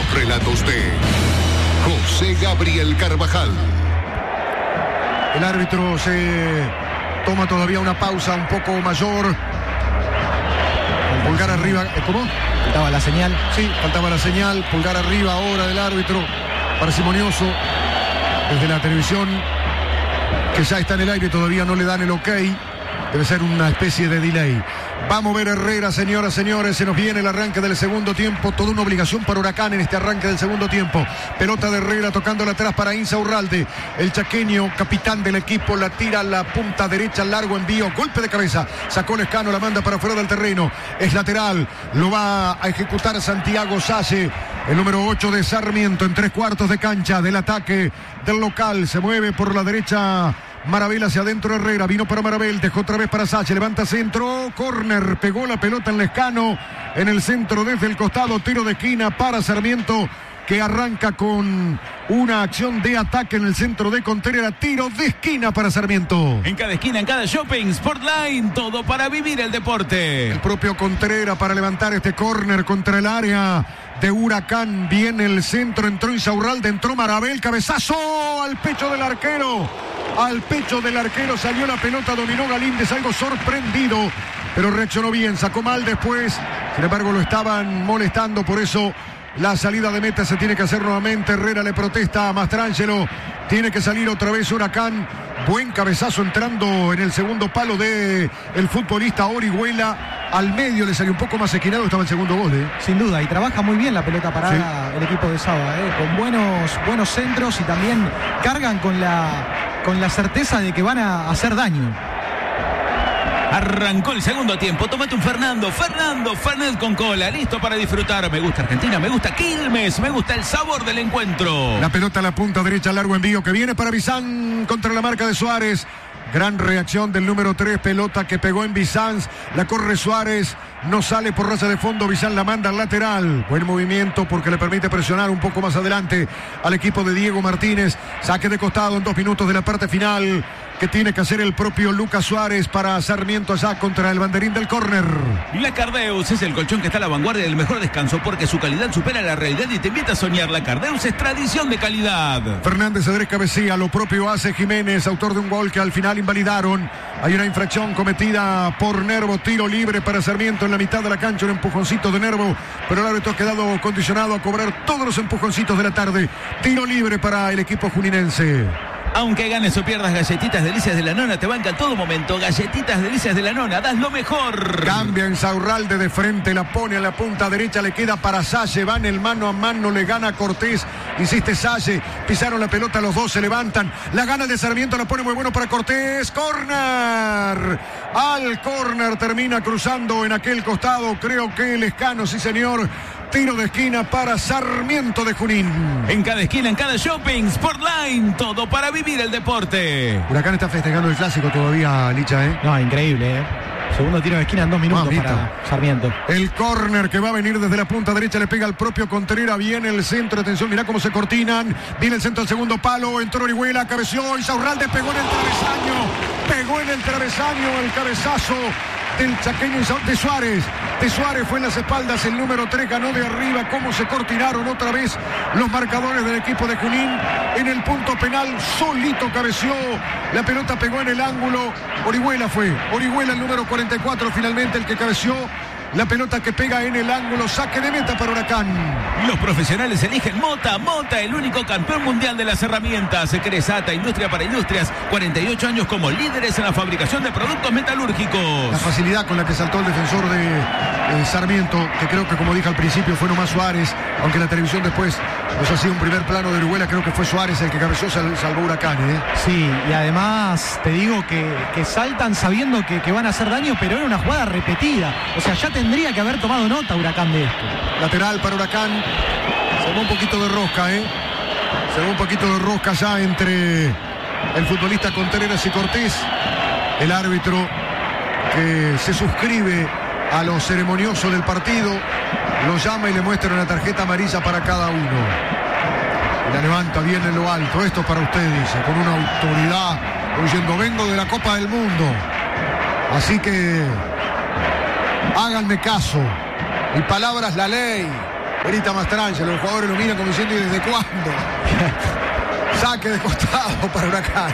Los relatos de José Gabriel Carvajal. El árbitro se toma todavía una pausa un poco mayor. Pulgar arriba. ¿Cómo? Faltaba la señal. Sí, faltaba la señal. Pulgar arriba ahora del árbitro. Parsimonioso. Desde la televisión, que ya está en el aire, todavía no le dan el ok. Debe ser una especie de delay. Vamos a ver Herrera, señoras, señores. Se nos viene el arranque del segundo tiempo. Toda una obligación para Huracán en este arranque del segundo tiempo. Pelota de Herrera tocándola atrás para Insaurralde. El chaqueño, capitán del equipo, la tira a la punta derecha, largo envío. Golpe de cabeza. Sacó Lescano, la manda para fuera del terreno. Es lateral. Lo va a ejecutar Santiago Salle. El número 8 de Sarmiento en 3/4 de cancha del ataque del local. Se mueve por la derecha Marabel hacia adentro Herrera. Vino para Marabel. Dejó otra vez para Sache. Levanta centro. Córner. Pegó la pelota en Lescano. En el centro desde el costado. Tiro de esquina para Sarmiento, que arranca con una acción de ataque en el centro de Contreras. Tiro de esquina para Sarmiento. En cada esquina, en cada shopping, Sportline, todo para vivir el deporte. El propio Contreras para levantar este córner contra el área de Huracán. Viene el centro, entró Insaurralde, entró Marabel, cabezazo al pecho del arquero. Al pecho del arquero salió la pelota, dominó Galíndez, algo sorprendido, pero reaccionó bien, sacó mal después. Sin embargo, lo estaban molestando, por eso la salida de meta se tiene que hacer nuevamente. Herrera le protesta a Mastrangelo. Tiene que salir otra vez Huracán. Buen cabezazo entrando en el segundo palo de el futbolista Orihuela. Al medio le salió un poco más esquinado, estaba el segundo gol. Sin duda, y trabaja muy bien la pelota parada, sí, el equipo de Saba, con buenos centros, y también cargan con la certeza de que van a hacer daño. Arrancó el segundo tiempo. Tómate un Fernando Fernet con cola, listo para disfrutar. Me gusta Argentina, me gusta Quilmes, me gusta el sabor del encuentro. La pelota a la punta derecha, largo envío que viene para Bizán contra la marca de Suárez. Gran reacción del número 3, pelota que pegó en Bizán. La corre Suárez, no sale por raza de fondo. Bizán la manda al lateral. Buen movimiento porque le permite presionar un poco más adelante al equipo de Diego Martínez. Saque de costado en 2 minutos de la parte final, que tiene que hacer el propio Lucas Suárez para Sarmiento allá contra el banderín del córner. La Cardeus es el colchón que está a la vanguardia del mejor descanso, porque su calidad supera la realidad y te invita a soñar. La Cardeus es tradición de calidad. Fernández Cedrés cabecea, lo propio hace Jiménez, autor de un gol que al final invalidaron. Hay una infracción cometida por Nervo, tiro libre para Sarmiento en la mitad de la cancha, un empujoncito de Nervo, pero el árbitro ha quedado condicionado a cobrar todos los empujoncitos de la tarde. Tiro libre para el equipo juninense. Aunque ganes o pierdas, Galletitas Delicias de la Nona te banca en todo momento. Galletitas Delicias de la Nona, das lo mejor. Cambia Insaurralde de frente, la pone a la punta derecha, le queda para Salle, van el mano a mano, le gana Cortés, insiste Salle, pisaron la pelota los dos, se levantan, la gana de Sarmiento, la pone muy bueno para Cortés, córner, al córner, termina cruzando en aquel costado, creo que Lescano, sí señor. Tiro de esquina para Sarmiento de Junín. En cada esquina, en cada shopping, Sportline, todo para vivir el deporte. Huracán está festejando el clásico todavía, Licha, No, increíble, Segundo tiro de esquina en 2 minutos para Sarmiento. El córner que va a venir desde la punta derecha, le pega al propio Contreras, viene el centro, atención, mirá cómo se cortinan, viene el centro al segundo palo, entró Orihuela, cabeció, Insaurralde pegó en el travesaño, el cabezazo del chaqueño de Suárez. De Suárez fue en las espaldas, el número 3 ganó de arriba. Cómo se cortinaron otra vez los marcadores del equipo de Junín. En el punto penal, solito cabeció, la pelota pegó en el ángulo. Orihuela el número 44 finalmente el que cabeció. La pelota que pega en el ángulo, saque de meta para Huracán. Los profesionales eligen Mota, el único campeón mundial de las herramientas. Cresata, industria para industrias, 48 años como líderes en la fabricación de productos metalúrgicos. La facilidad con la que saltó el defensor de Sarmiento, que creo que, como dije al principio, fue nomás Suárez, aunque la televisión después nos hacía un primer plano de Orihuela, creo que fue Suárez el que cabeció, salvó Huracán. Sí, y además te digo que saltan sabiendo que van a hacer daño, pero era una jugada repetida. O sea, ya tendría que haber tomado nota Huracán de esto. Lateral para Huracán. Se va un poquito de rosca, Se va un poquito de rosca ya entre el futbolista Contreras y Cortés. El árbitro que se suscribe a lo ceremonioso del partido, lo llama y le muestra una tarjeta amarilla para cada uno. Y la levanta bien en lo alto. Esto es para usted, dice, con una autoridad, diciendo: vengo de la Copa del Mundo. Así que háganme caso. Mi palabra es la ley. grita Mastrangelo, los jugadores lo miran como diciendo, ¿y desde cuándo? Saque de costado para Huracán.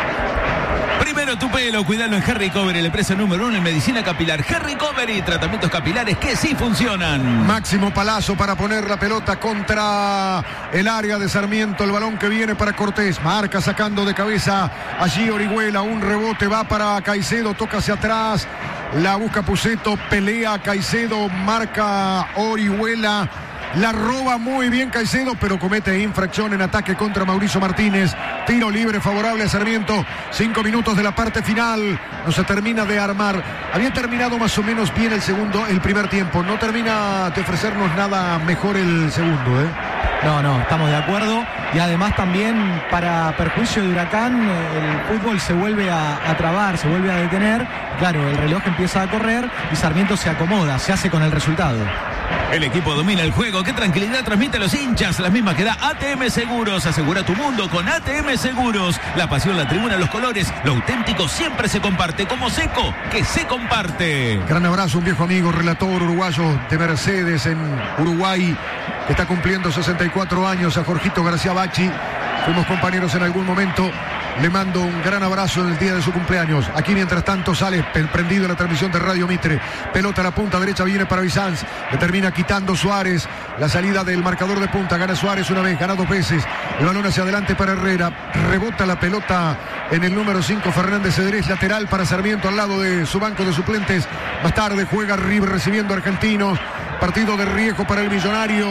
Primero tu pelo, cuidalo en Hair Recovery, la empresa número 1 en medicina capilar. Hair Recovery, tratamientos capilares que sí funcionan. Máximo Palazzo para poner la pelota contra el área de Sarmiento. El balón que viene para Cortés. Marca sacando de cabeza allí Orihuela. Un rebote va para Caicedo, toca hacia atrás. La busca Puceto, pelea Caicedo, marca Orihuela. La roba muy bien Caicedo, pero comete infracción en ataque contra Mauricio Martínez. Tiro libre favorable a Sarmiento. 5 minutos de la parte final. No se termina de armar. Había terminado más o menos bien el primer tiempo. No termina de ofrecernos nada mejor el segundo, ¿eh? No, estamos de acuerdo. Y además también para perjuicio de Huracán, el fútbol se vuelve a trabar, se vuelve a detener. Claro, el reloj empieza a correr y Sarmiento se acomoda, se hace con el resultado. El equipo domina el juego. Qué tranquilidad transmite a los hinchas. La misma que da ATM Seguros. Asegura tu mundo con ATM Seguros. La pasión, la tribuna, los colores. Lo auténtico siempre se comparte. Como Seco, que se comparte. Gran abrazo, un viejo amigo, relator uruguayo de Mercedes en Uruguay, que está cumpliendo 64 años, a Jorgito García Bachi. Fuimos compañeros en algún momento. Le mando un gran abrazo en el día de su cumpleaños. Aquí mientras tanto sale prendido la transmisión de Radio Mitre. Pelota a la punta derecha, viene para Bizanz. Le termina quitando Suárez. La salida del marcador de punta. Gana Suárez una vez, gana 2 veces. El balón hacia adelante para Herrera. Rebota la pelota en el número 5. Fernández Cedrés, lateral para Sarmiento al lado de su banco de suplentes. Más tarde juega River recibiendo a Argentinos. Partido de riesgo para el Millonario.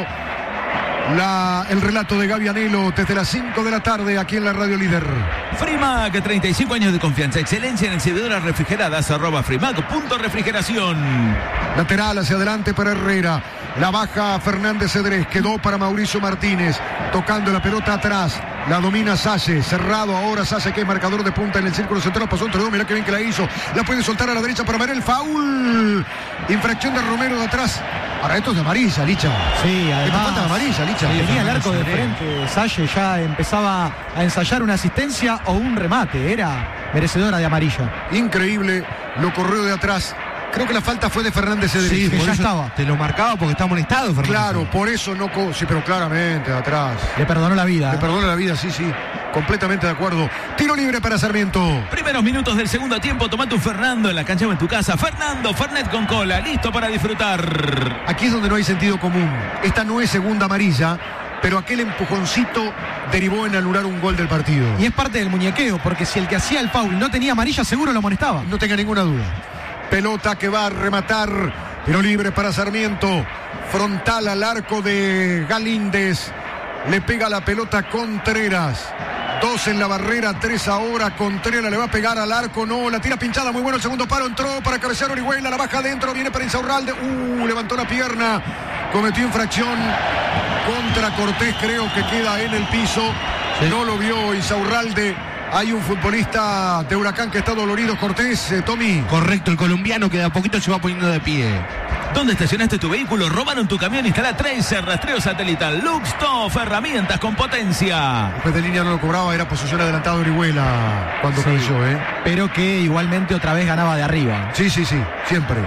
El relato de Gaby Anelo desde las 5 de la tarde aquí en la Radio Líder. Frimac, 35 años de confianza, excelencia en exhibidoras refrigeradas, @frimac.refrigeración. Lateral hacia adelante para Herrera. La baja Fernández Cedrés, quedó para Mauricio Martínez, tocando la pelota atrás. La domina Salle, cerrado ahora Salle, que es marcador de punta en el círculo central, pasó entre dos, mirá que bien que la hizo. La puede soltar a la derecha para Marel, foul. Infracción de Romero de atrás. Ahora esto es de amarilla, Licha. Sí, además falta de amarilla, Licha. Tenía el arco de frente, Salle ya empezaba a ensayar una asistencia o un remate, era merecedora de amarilla. Increíble, lo corrió de atrás. Creo que la falta fue de Fernández Cedrés. Sí, que ya estaba. Te lo marcaba porque está molestado, Fernández. Claro, por eso no... Sí, pero claramente, de atrás. Le perdonó la vida. Le perdonó la vida, sí. Completamente de acuerdo. Tiro libre para Sarmiento. Primeros minutos del segundo tiempo. Tomate un Fernando en la cancha o en tu casa. Fernando, Fernet con cola. Listo para disfrutar. Aquí es donde no hay sentido común. Esta no es segunda amarilla, pero aquel empujoncito derivó en anular un gol del partido. Y es parte del muñequeo, porque si el que hacía el foul no tenía amarilla, seguro lo amonestaba. No tenga ninguna duda. Pelota que va a rematar. Tiro libre para Sarmiento. Frontal al arco de Galíndez. Le pega la pelota Contreras. 2 en la barrera, 3 ahora. Contreras le va a pegar al arco. No, la tira pinchada. Muy bueno el segundo paro. Entró para cabecear Orihuela. La baja adentro. Viene para Insaurralde. Levantó la pierna. Cometió infracción contra Cortés. Creo que queda en el piso. Sí. No lo vio Insaurralde. Hay un futbolista de Huracán que está dolorido, Cortés, Tommy. Correcto, el colombiano que de a poquito se va poniendo de pie. ¿Dónde estacionaste tu vehículo? ¿Robaron tu camión? Instala Tracer, rastreo satelital. Luxtoff, herramientas con potencia. Después de línea no lo cobraba, era posición adelantada Orihuela cuando cayó, Pero que igualmente otra vez ganaba de arriba. Sí, siempre.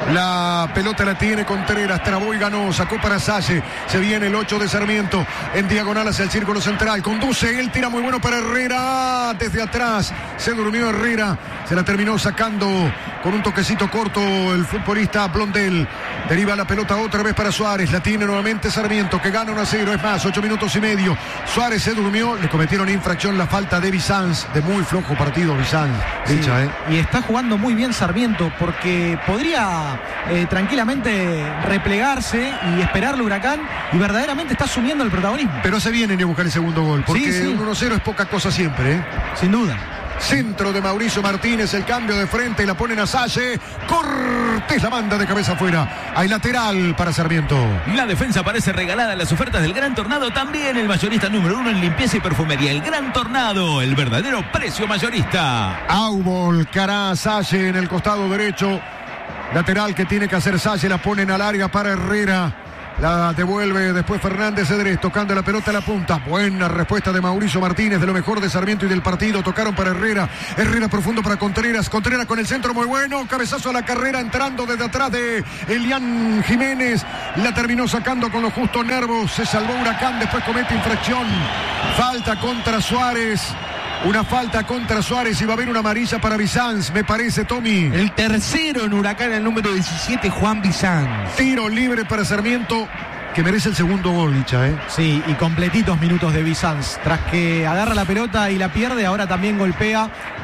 La pelota la tiene Contreras, trabó y ganó, sacó para Salle. Se viene el 8 de Sarmiento en diagonal hacia el círculo central. Conduce, él tira muy bueno para Herrera. Desde atrás se durmió Herrera. Se la terminó sacando con un toquecito corto el futbolista Blondel. Deriva la pelota otra vez para Suárez. La tiene nuevamente Sarmiento, que gana 1-0. Es más, 8 minutos y medio. Suárez se durmió. Le cometieron infracción, la falta de Bizanz. De muy flojo partido Bizanz. Sí, y está jugando muy bien Sarmiento, porque podría tranquilamente replegarse y esperarle Huracán, y verdaderamente está asumiendo el protagonismo. Pero se vienen a buscar el segundo gol, porque un 1-0 es poca cosa siempre. Sin duda. Centro de Mauricio Martínez, el cambio de frente, la ponen a Salle. Cortés la manda de cabeza afuera. Hay lateral para Sarmiento. La defensa parece regalada. Las ofertas del Gran Tornado también. El mayorista número 1 en limpieza y perfumería. El Gran Tornado, el verdadero precio mayorista. Aubol, Cará, Salle en el costado derecho. Lateral que tiene que hacer Salle, la ponen al área para Herrera. La devuelve después Fernández Cedrés, tocando la pelota a la punta. Buena respuesta de Mauricio Martínez, de lo mejor de Sarmiento y del partido. Tocaron para Herrera. Herrera profundo para Contreras. Contreras con el centro muy bueno. Cabezazo a la carrera entrando desde atrás de Elian Jiménez. La terminó sacando con los justos nervios. Se salvó Huracán, después comete infracción. Falta contra Suárez. Una falta contra Suárez y va a haber una amarilla para Bizanz, me parece, Tommy. El tercero en Huracán, el número 17, Juan Bizanz. Tiro libre para Sarmiento, que merece el segundo gol, Licha, ¿eh? Sí, y completitos minutos de Bizanz. Tras que agarra la pelota y la pierde, ahora también golpea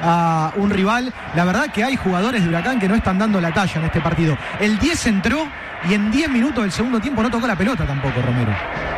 a un rival. La verdad que hay jugadores de Huracán que no están dando la talla en este partido. El 10 entró y en 10 minutos del segundo tiempo no tocó la pelota tampoco, Romero.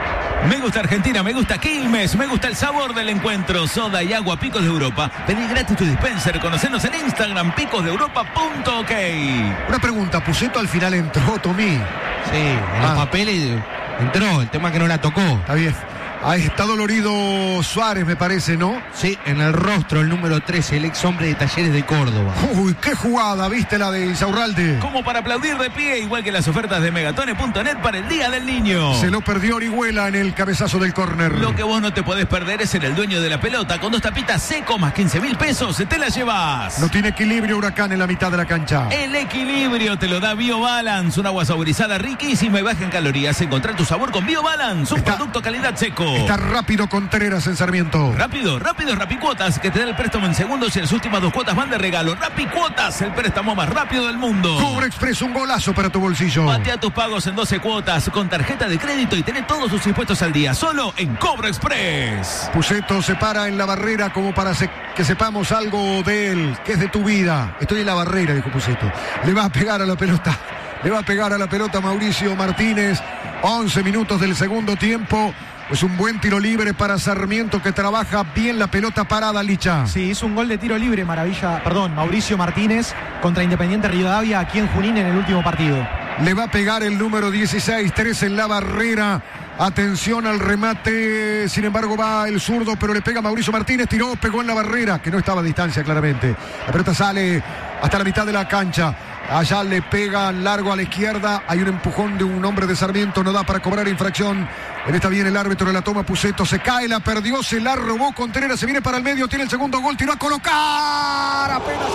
Me gusta Argentina, me gusta Quilmes, me gusta el sabor del encuentro. Soda y agua Picos de Europa. Pedí gratis tu dispenser, conocernos en Instagram, picosdeeuropa.ok. Una pregunta, Puceto al final entró, Tommy. Sí, en los papeles entró, el tema que no la tocó. Está bien. Ahí está dolorido Suárez, me parece, ¿no? Sí, en el rostro, el número 13, el ex hombre de Talleres de Córdoba. Uy, qué jugada, ¿viste la de Insaurralde? Como para aplaudir de pie, igual que las ofertas de Megatone.net para el Día del Niño. Se lo perdió Orihuela en el cabezazo del córner. Lo que vos no te podés perder es ser el dueño de la pelota. Con 2 tapitas seco más 15.000 pesos, te la llevas. No tiene equilibrio Huracán en la mitad de la cancha. El equilibrio te lo da BioBalance, un agua saborizada riquísima y baja en calorías. Encontrar tu sabor con BioBalance, un producto calidad seco. Está rápido Contreras en Sarmiento. Rápido, Rapicuotas, que te da el préstamo en segundos y las últimas 2 cuotas van de regalo. Rapicuotas, el préstamo más rápido del mundo. Cobra Express, un golazo para tu bolsillo. Patea tus pagos en 12 cuotas con tarjeta de crédito y tené todos sus impuestos al día, solo en Cobra Express. Puceto se para en la barrera como para que sepamos algo de él, que es de tu vida. Estoy en la barrera, dijo Puceto. Le va a pegar a la pelota. Le va a pegar a la pelota Mauricio Martínez. 11 minutos del segundo tiempo. Es un buen tiro libre para Sarmiento, que trabaja bien la pelota parada, Licha. Sí, hizo un gol de tiro libre, Mauricio Martínez contra Independiente Rivadavia aquí en Junín en el último partido. Le va a pegar el número 16, 3 en la barrera. Atención al remate, sin embargo va el zurdo, pero le pega Mauricio Martínez, tiró, pegó en la barrera, que no estaba a distancia claramente. La pelota sale hasta la mitad de la cancha. Allá le pega largo a la izquierda. Hay un empujón de un hombre de Sarmiento. No da para cobrar infracción. En esta viene el árbitro, la toma Puceto. Se cae, la perdió, se la robó Contreras. Se viene para el medio, tiene el segundo gol. Tiró a colocar.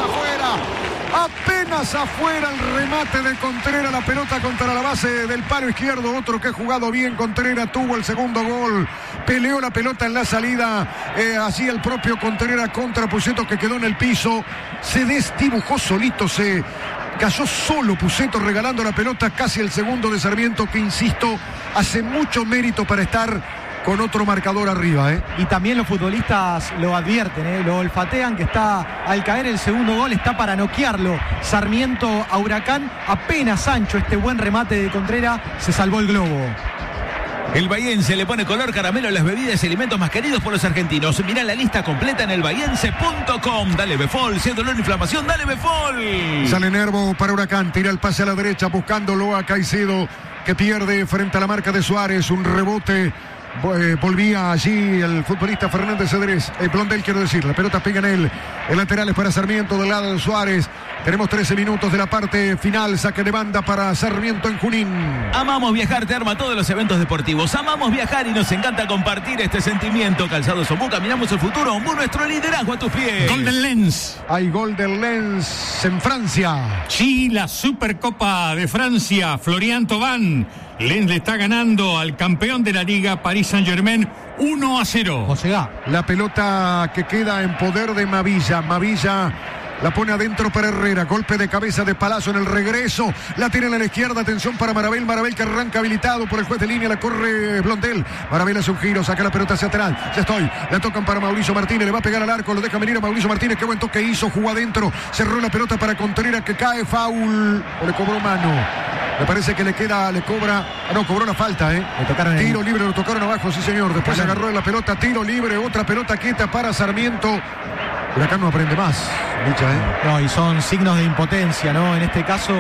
Apenas afuera el remate de Contreras. La pelota contra la base del palo izquierdo. Otro que ha jugado bien. Contreras tuvo el segundo gol. Peleó la pelota en la salida. Así el propio Contreras contra Puceto, que quedó en el piso. Se desdibujó solito, se cayó solo Puceto regalando la pelota, casi el segundo de Sarmiento, que insisto, hace mucho mérito para estar con otro marcador arriba. Y también los futbolistas lo advierten, lo olfatean, que está al caer el segundo gol, está para noquearlo. Sarmiento a Huracán, apenas Sancho, este buen remate de Contreras, se salvó el globo. El bahiense le pone color caramelo a las bebidas y alimentos más queridos por los argentinos. Mirá la lista completa en elbahiense.com. Dale Befol, si es dolor, inflamación, dale Befol. Sale Nervo para Huracán, tira el pase a la derecha buscándolo a Caicedo, que pierde frente a la marca de Suárez. Un rebote. Volvía allí el futbolista Fernández Cedrés, Blondel quiero decir, la pelota pega en él, el lateral es para Sarmiento del lado de Suárez. Tenemos 13 minutos de la parte final, saque de banda para Sarmiento en Junín. Amamos viajar, te arma todos los eventos deportivos, amamos viajar y nos encanta compartir este sentimiento. Calzados Ombú, caminamos el futuro, Ombú, nuestro liderazgo a tus pies. Golden Lens. Hay Golden Lens en Francia. Sí, la Supercopa de Francia, Florian Thauvin. Lens le está ganando al campeón de la Liga, Paris Saint-Germain, 1-0. José, la pelota que queda en poder de Mavilla. Mavilla la pone adentro para Herrera. Golpe de cabeza de Palazzo en el regreso. La tiene a la izquierda. Atención para Marabel. Marabel que arranca habilitado por el juez de línea. La corre Blondel. Marabel hace un giro. Saca la pelota hacia atrás. Ya estoy. La tocan para Mauricio Martínez. Le va a pegar al arco. Lo deja venir a Mauricio Martínez. Qué buen toque hizo. Jugó adentro. Cerró la pelota para Contreras, que cae. Foul. O le cobró mano. Me parece que le cobra. No, cobró la falta, Le tocaron tiro libre, lo tocaron abajo, sí señor. Después se agarró en la pelota, tiro libre, otra pelota quieta para Sarmiento. Huracán no aprende más, Licha, No, y son signos de impotencia, ¿no? En este caso,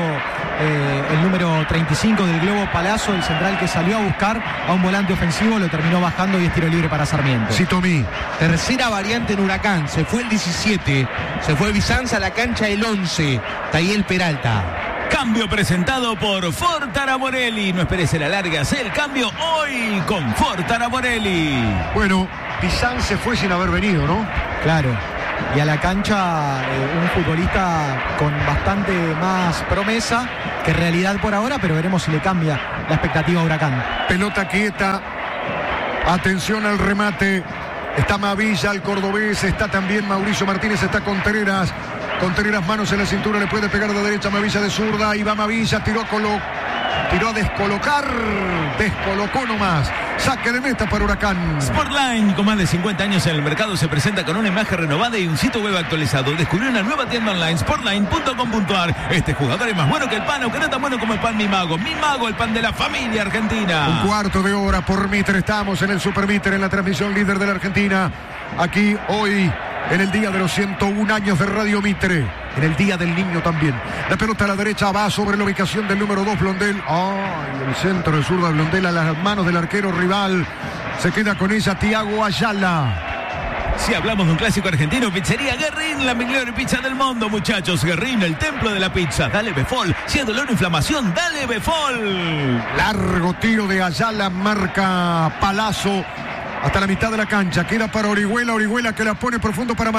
el número 35 del Globo, Palazzo, el central que salió a buscar a un volante ofensivo, lo terminó bajando y es tiro libre para Sarmiento. Sí, Tommy. Tercera variante en Huracán, se fue el 17, se fue Bizanz a la cancha el 11, Tayel Peralta. Cambio presentado por Ford Taraborelli. No esperes a la larga, haz el cambio hoy con Ford Taraborelli. Bueno, Pizán se fue sin haber venido, ¿no? Claro. Y a la cancha un futbolista con bastante más promesa que realidad por ahora, pero veremos si le cambia la expectativa a Huracán. Pelota quieta. Atención al remate. Está Mavilla, el cordobés. Está también Mauricio Martínez. Está Contreras. Contreras, manos en la cintura. Le puede pegar de derecha. Mavilla de zurda. Ahí va Mavilla. Tiró a descolocar. Descolocó nomás. Saque de meta para Huracán. Sportline, con más de 50 años en el mercado, se presenta con una imagen renovada y un sitio web actualizado. Descubrió una nueva tienda online, sportline.com.ar. Este jugador es más bueno que el pan, aunque no tan bueno como el pan Mi Mago. Mi Mago, el pan de la familia argentina. Un cuarto de hora por Mitre. Estamos en el Super Mitre, en la transmisión líder de la Argentina. Aquí hoy, en el día de los 101 años de Radio Mitre. En el día del niño también. La pelota a la derecha va sobre la ubicación del número 2, Blondel. ¡Ay! El centro de zurda Blondel a las manos del arquero rival. Se queda con ella Thiago Ayala. Si hablamos de un clásico argentino, Pizzería Guerrín, la mejor pizza del mundo, muchachos. Guerrín, el templo de la pizza. Dale Befol. Si hay dolor o inflamación, dale Befol. Largo tiro de Ayala, marca Palazzo. Hasta la mitad de la cancha. Queda para Orihuela. Orihuela que la pone profundo para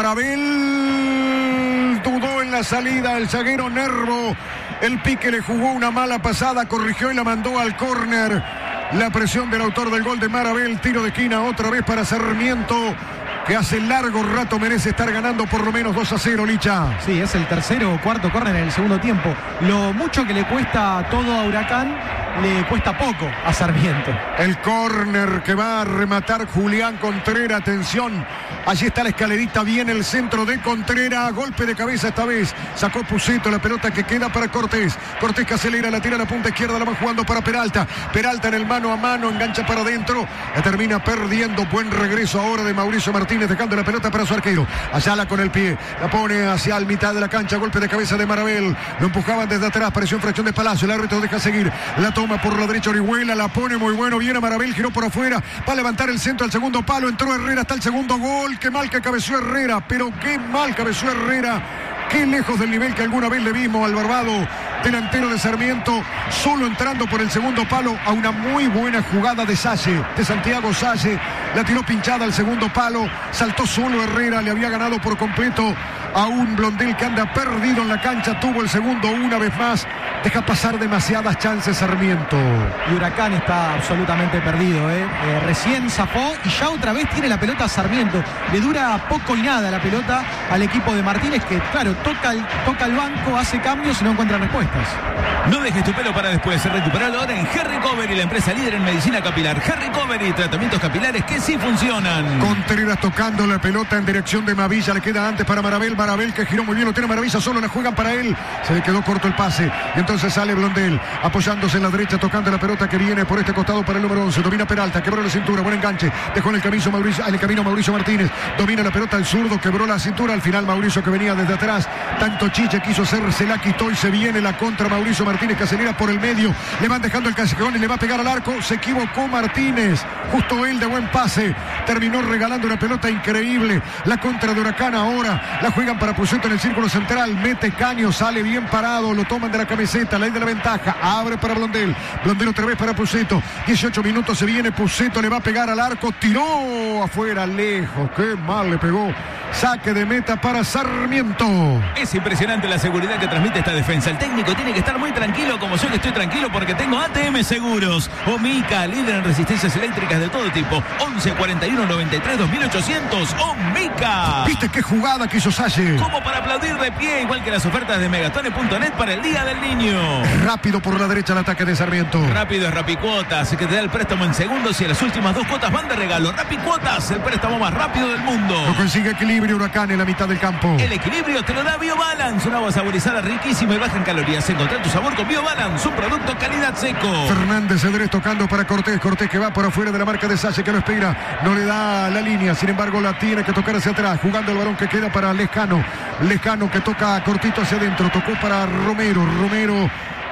Marabel. Dudó en la salida el zaguero Nervo. El pique le jugó una mala pasada. Corrigió y la mandó al córner. La presión del autor del gol de Marabel. Tiro de esquina otra vez para Sarmiento, que hace largo rato merece estar ganando por lo menos 2-0, Licha. Sí, es el tercero o cuarto córner en el segundo tiempo. Lo mucho que le cuesta todo a Huracán, le cuesta poco a Sarmiento. El córner que va a rematar Julián Contreras. Atención, allí está la escalerita, viene el centro de Contreras. Golpe de cabeza esta vez. Sacó Pucito, la pelota que queda para Cortés. Cortés que acelera, la tira a la punta izquierda, la va jugando para Peralta. Peralta en el mano a mano, engancha para adentro. La termina perdiendo. Buen regreso ahora de Mauricio Martínez, dejando la pelota para su arquero. Ayala con el pie, la pone hacia la mitad de la cancha. Golpe de cabeza de Marabel. Lo empujaban desde atrás, pareció infracción de Palacio. El árbitro deja seguir. La toma por la derecha Orihuela, la pone muy bueno. Viene Marabel, giró por afuera. Va a levantar el centro al segundo palo. Entró Herrera hasta el segundo gol. Qué mal que cabeció Herrera, pero qué mal cabeció Herrera. Qué lejos del nivel que alguna vez le vimos al barbado delantero de Sarmiento, solo entrando por el segundo palo a una muy buena jugada de Salle, de Santiago Salle. La tiró pinchada al segundo palo, saltó solo Herrera, le había ganado por completo a un Blondel que anda perdido en la cancha. Tuvo el segundo una vez más, deja pasar demasiadas chances Sarmiento. Y Huracán está absolutamente perdido, recién zafó y ya otra vez tiene la pelota Sarmiento. Le dura poco y nada la pelota al equipo de Martínez, que claro, toca el banco, hace cambios y no encuentra respuestas. No dejes tu pelo para después. Recuperalo ahora en Hair Recovery, la empresa líder en medicina capilar. Hair Recovery, tratamientos capilares que sí funcionan. Contreras tocando la pelota en dirección de Mavilla. Le queda antes para Marabel. Marabel que giró muy bien, lo tiene Maravilla, solo la juegan para él. Se le quedó corto el pase. Y entonces sale Blondel, apoyándose en la derecha, tocando la pelota que viene por este costado para el número 11. Domina Peralta, quebró la cintura, buen enganche. Dejó en el camino Mauricio Martínez. Domina la pelota al zurdo, quebró la cintura. Al final Mauricio, que venía desde atrás. Tanto chiche quiso hacer, se la quitó y se viene la contra. Mauricio Martínez que acelera por el medio. Le van dejando el callejón y le va a pegar al arco. Se equivocó Martínez. Justo él de buen pase. Terminó regalando una pelota increíble. La contra de Huracán ahora. La juegan para Pucito en el círculo central. Mete caño, sale bien parado. Lo toman de la camiseta. Ley de la ventaja. Abre para Blondel. Blondel otra vez para Pucito. 18 minutos se viene. Pucito le va a pegar al arco. Tiró afuera, lejos. Qué mal le pegó. Saque de meta para Sarmiento. Es impresionante la seguridad que transmite esta defensa. El técnico tiene que estar muy tranquilo, como yo que estoy tranquilo, porque tengo ATM Seguros. Omica, líder en resistencias eléctricas de todo tipo. 11 41 93 2800. Omica. ¿Viste qué jugada que hizo Salle? Como para aplaudir de pie, igual que las ofertas de Megatone.net para el Día del Niño. Rápido por la derecha el ataque de Sarmiento. Rápido es Rapicuotas, que te da el préstamo en segundos y las últimas 2 cuotas van de regalo. Rapicuotas, el préstamo más rápido del mundo. No consigue equilibrio Huracán en la mitad del campo. El equilibrio te lo da BioBalance, una agua saborizada riquísima y baja en calorías. Encontrar tu sabor con BioBalance, un producto calidad seco. Fernández Cedrés tocando para Cortés. Cortés que va por afuera de la marca de Salle, que lo espera. No le da la línea, sin embargo la tiene que tocar hacia atrás. Jugando el balón que queda para Lescano. Lescano que toca cortito hacia adentro. Tocó para Romero. Romero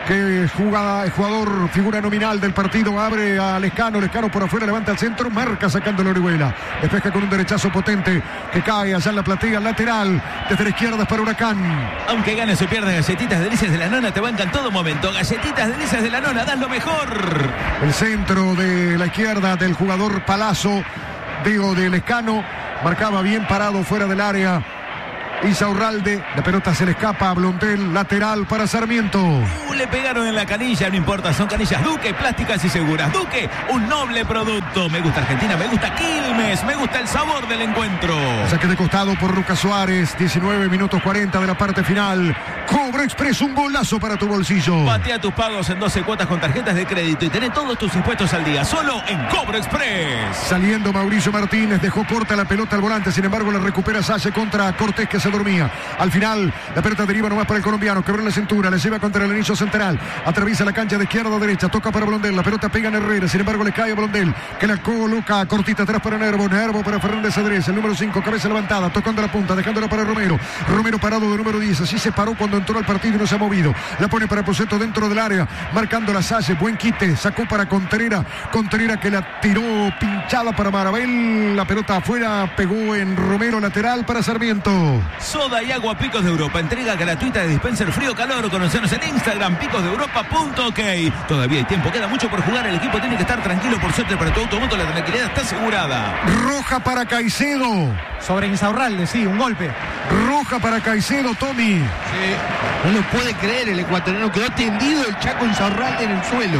que es jugador, figura nominal del partido, abre a Lescano por afuera, levanta al centro, marca sacando la Orihuela, despeja con un derechazo potente que cae allá en la platea lateral, desde la izquierda es para Huracán. Aunque ganes o pierdas, Galletitas Delicias de la Nona te bancan todo momento. Galletitas Delicias de la Nona, das lo mejor. El centro de la izquierda del jugador Palazzo, de Lescano, marcaba bien parado fuera del área Insaurralde, la pelota se le escapa a Blondel, lateral para Sarmiento. Le pegaron en la canilla, no importa, son canillas Duque, plásticas y seguras. Duque, un noble producto. Me gusta Argentina, me gusta Quilmes, me gusta el sabor del encuentro. Saque de costado por Lucas Suárez, 19 minutos 40 de la parte final. Cobro Express, un golazo para tu bolsillo. Patea tus pagos en 12 cuotas con tarjetas de crédito y tené todos tus impuestos al día, solo en Cobro Express. Saliendo Mauricio Martínez, dejó corta la pelota al volante, sin embargo la recupera Salle contra Cortés, que se dormía. Al final, la pelota deriva nomás para el colombiano, quebró la cintura, le lleva contra el anillo central, atraviesa la cancha de izquierda a derecha, toca para Blondel, la pelota pega en Herrera, sin embargo le cae a Blondel, que la coloca cortita atrás para Nervo para Fernández Adrés, el número 5, cabeza levantada, tocando la punta, dejándola para Romero parado de número 10, así se paró cuando entró al partido y no se ha movido, la pone para Poseto dentro del área, marcando la Salle, buen quite, sacó para Contreras que la tiró pinchada para Marabel, la pelota afuera, pegó en Romero, lateral para Sarmiento. Soda y agua Picos de Europa, entrega gratuita de dispenser frío-calor. Conocernos en Instagram, picosdeeuropa.ok. Todavía hay tiempo, queda mucho por jugar. El equipo tiene que estar tranquilo. Por suerte para tu automoto, la tranquilidad está asegurada. Roja para Caicedo. Sobre Insaurralde, sí, un golpe. Roja para Caicedo, Tommy. Sí. No lo puede creer el ecuatoriano. Quedó tendido el Chaco Insaurralde en el suelo.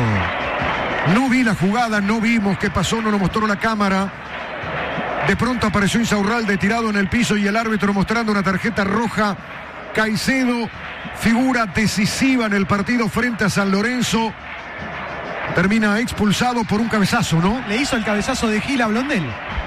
No vi la jugada, no vimos qué pasó, no lo mostró la cámara. De pronto apareció Insaurralde tirado en el piso y el árbitro mostrando una tarjeta roja. Caicedo, figura decisiva en el partido frente a San Lorenzo, termina expulsado por un cabezazo, ¿no? Le hizo el cabezazo de Gil a Blondel.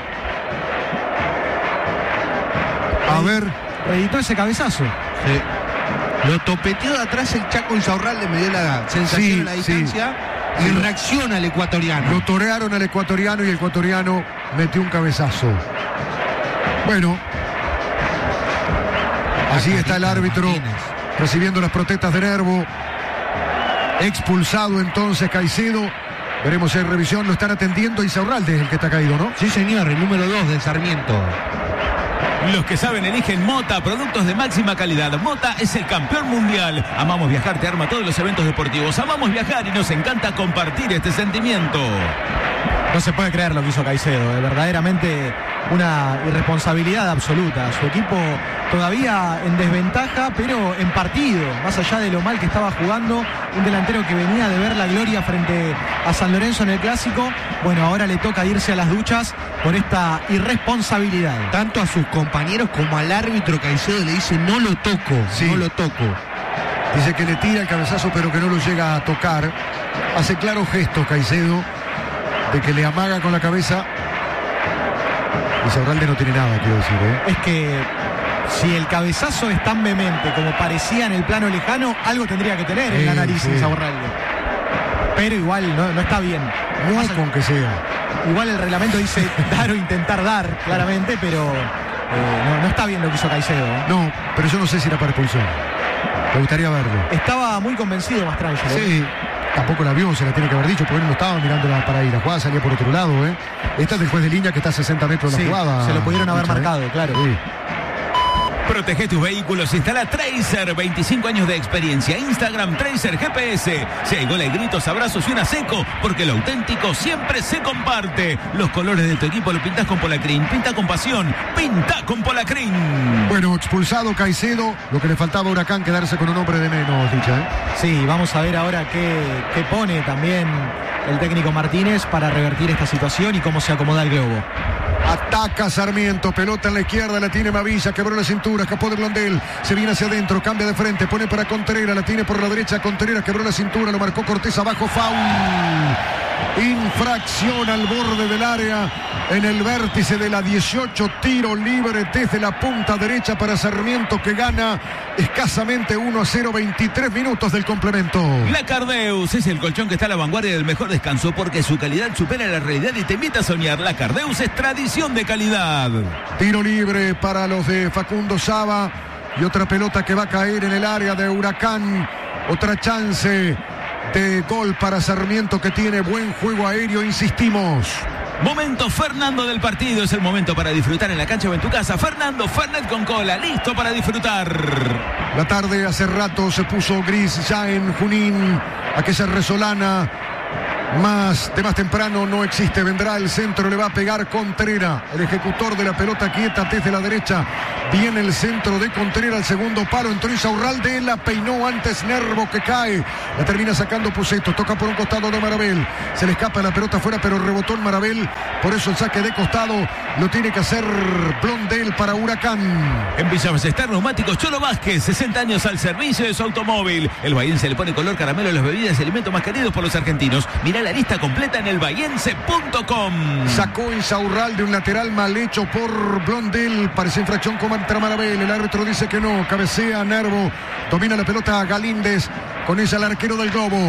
A ver. Reeditó ese cabezazo. Sí. Lo topeteó de atrás el Chaco Insaurralde, me dio la sensación en la distancia. Sí. Y reacciona el ecuatoriano. Lo torearon al ecuatoriano y el ecuatoriano metió un cabezazo. Bueno, allí está el árbitro recibiendo las protestas de Nervo. Expulsado entonces Caicedo. Veremos si hay revisión. Lo están atendiendo. Insaurralde es el que está caído, ¿no? Sí, señor, el número 2 de Sarmiento. Los que saben eligen Mota, productos de máxima calidad. Mota es el campeón mundial. Amamos viajar, te arma todos los eventos deportivos. Amamos viajar y nos encanta compartir este sentimiento. No se puede creer lo que hizo Caicedo, verdaderamente una irresponsabilidad absoluta. Su equipo todavía en desventaja, pero en partido, más allá de lo mal que estaba jugando, un delantero que venía de ver la gloria frente a San Lorenzo en el Clásico, bueno, ahora le toca irse a las duchas por esta irresponsabilidad. Tanto a sus compañeros como al árbitro, Caicedo le dice: no lo toco, sí. No lo toco. Dice que le tira el cabezazo pero que no lo llega a tocar. Hace claro gesto Caicedo de que le amaga con la cabeza. Insaurralde no tiene nada, quiero decir, ¿eh? Es que si el cabezazo es tan vehemente como parecía en el plano lejano, algo tendría que tener en la nariz Insaurralde. Pero igual no está bien. No hay con que sea. Igual el reglamento dice dar o intentar dar, claramente, pero no está bien lo que hizo Caicedo, ¿eh? No, pero yo no sé si era para expulsión. Me gustaría verlo. Estaba muy convencido Mastrangelo. Sí. Tampoco la vio, se la tiene que haber dicho, porque él no estaba mirándola para ir. La jugada salía por otro lado, ¿eh? Esta es del juez de línea que está a 60 metros de la jugada. Se lo pudieron haber marcado, claro. Sí. Protege tus vehículos, instala Tracer, 25 años de experiencia. Instagram Tracer GPS. Si hay goles, gritos, abrazos y una seco, porque lo auténtico siempre se comparte. Los colores de tu equipo lo pintas con Polacrin. Pinta con pasión, pinta con Polacrin. Bueno, expulsado Caicedo. Lo que le faltaba a Huracán, quedarse con un hombre de menos, dicha, ¿eh? Sí, vamos a ver ahora qué pone también el técnico Martínez para revertir esta situación y cómo se acomoda el globo. Ataca Sarmiento, pelota en la izquierda, la tiene Mavilla, quebró la cintura, escapó de Blondel, se viene hacia adentro, cambia de frente, pone para Contreras, la tiene por la derecha, Contreras quebró la cintura, lo marcó Cortés abajo, foul. Infracción al borde del área, en el vértice de la 18, tiro libre desde la punta derecha para Sarmiento, que gana escasamente 1-0, 23 minutos del complemento. La Cardeus es el colchón que está a la vanguardia del mejor descanso, porque su calidad supera la realidad y te invita a soñar. La Cardeus es tradición de calidad. Tiro libre para los de Facundo Saba y otra pelota que va a caer en el área de Huracán. Otra chance de gol para Sarmiento, que tiene buen juego aéreo, insistimos. Momento Fernando del partido, es el momento para disfrutar en la cancha o en tu casa. Fernando Fernet con cola, listo para disfrutar. La tarde hace rato se puso gris ya en Junín, aquella resolana. Más temprano no existe. Vendrá el centro, le va a pegar Contreras, el ejecutor de la pelota quieta desde la derecha. Viene el centro de Contreras, el segundo palo, entró Insaurralde, la peinó antes Nervo, que cae, la termina sacando Puceto, toca por un costado de Marabel, se le escapa la pelota afuera, pero rebotó en Marabel, por eso el saque de costado lo tiene que hacer Blondel para Huracán. En Villa Ballester, Neumáticos Cholo Vázquez, 60 años al servicio de su automóvil. El bahiense le pone color caramelo a las bebidas y alimentos más queridos por los argentinos. Mirá la lista completa en elbahiense.com. Sacó Insaurralde, un lateral mal hecho por Blondel, parece infracción contra Marabel, el árbitro dice que no, cabecea Nervo, domina la pelota a Galíndez, con ella el arquero del Globo.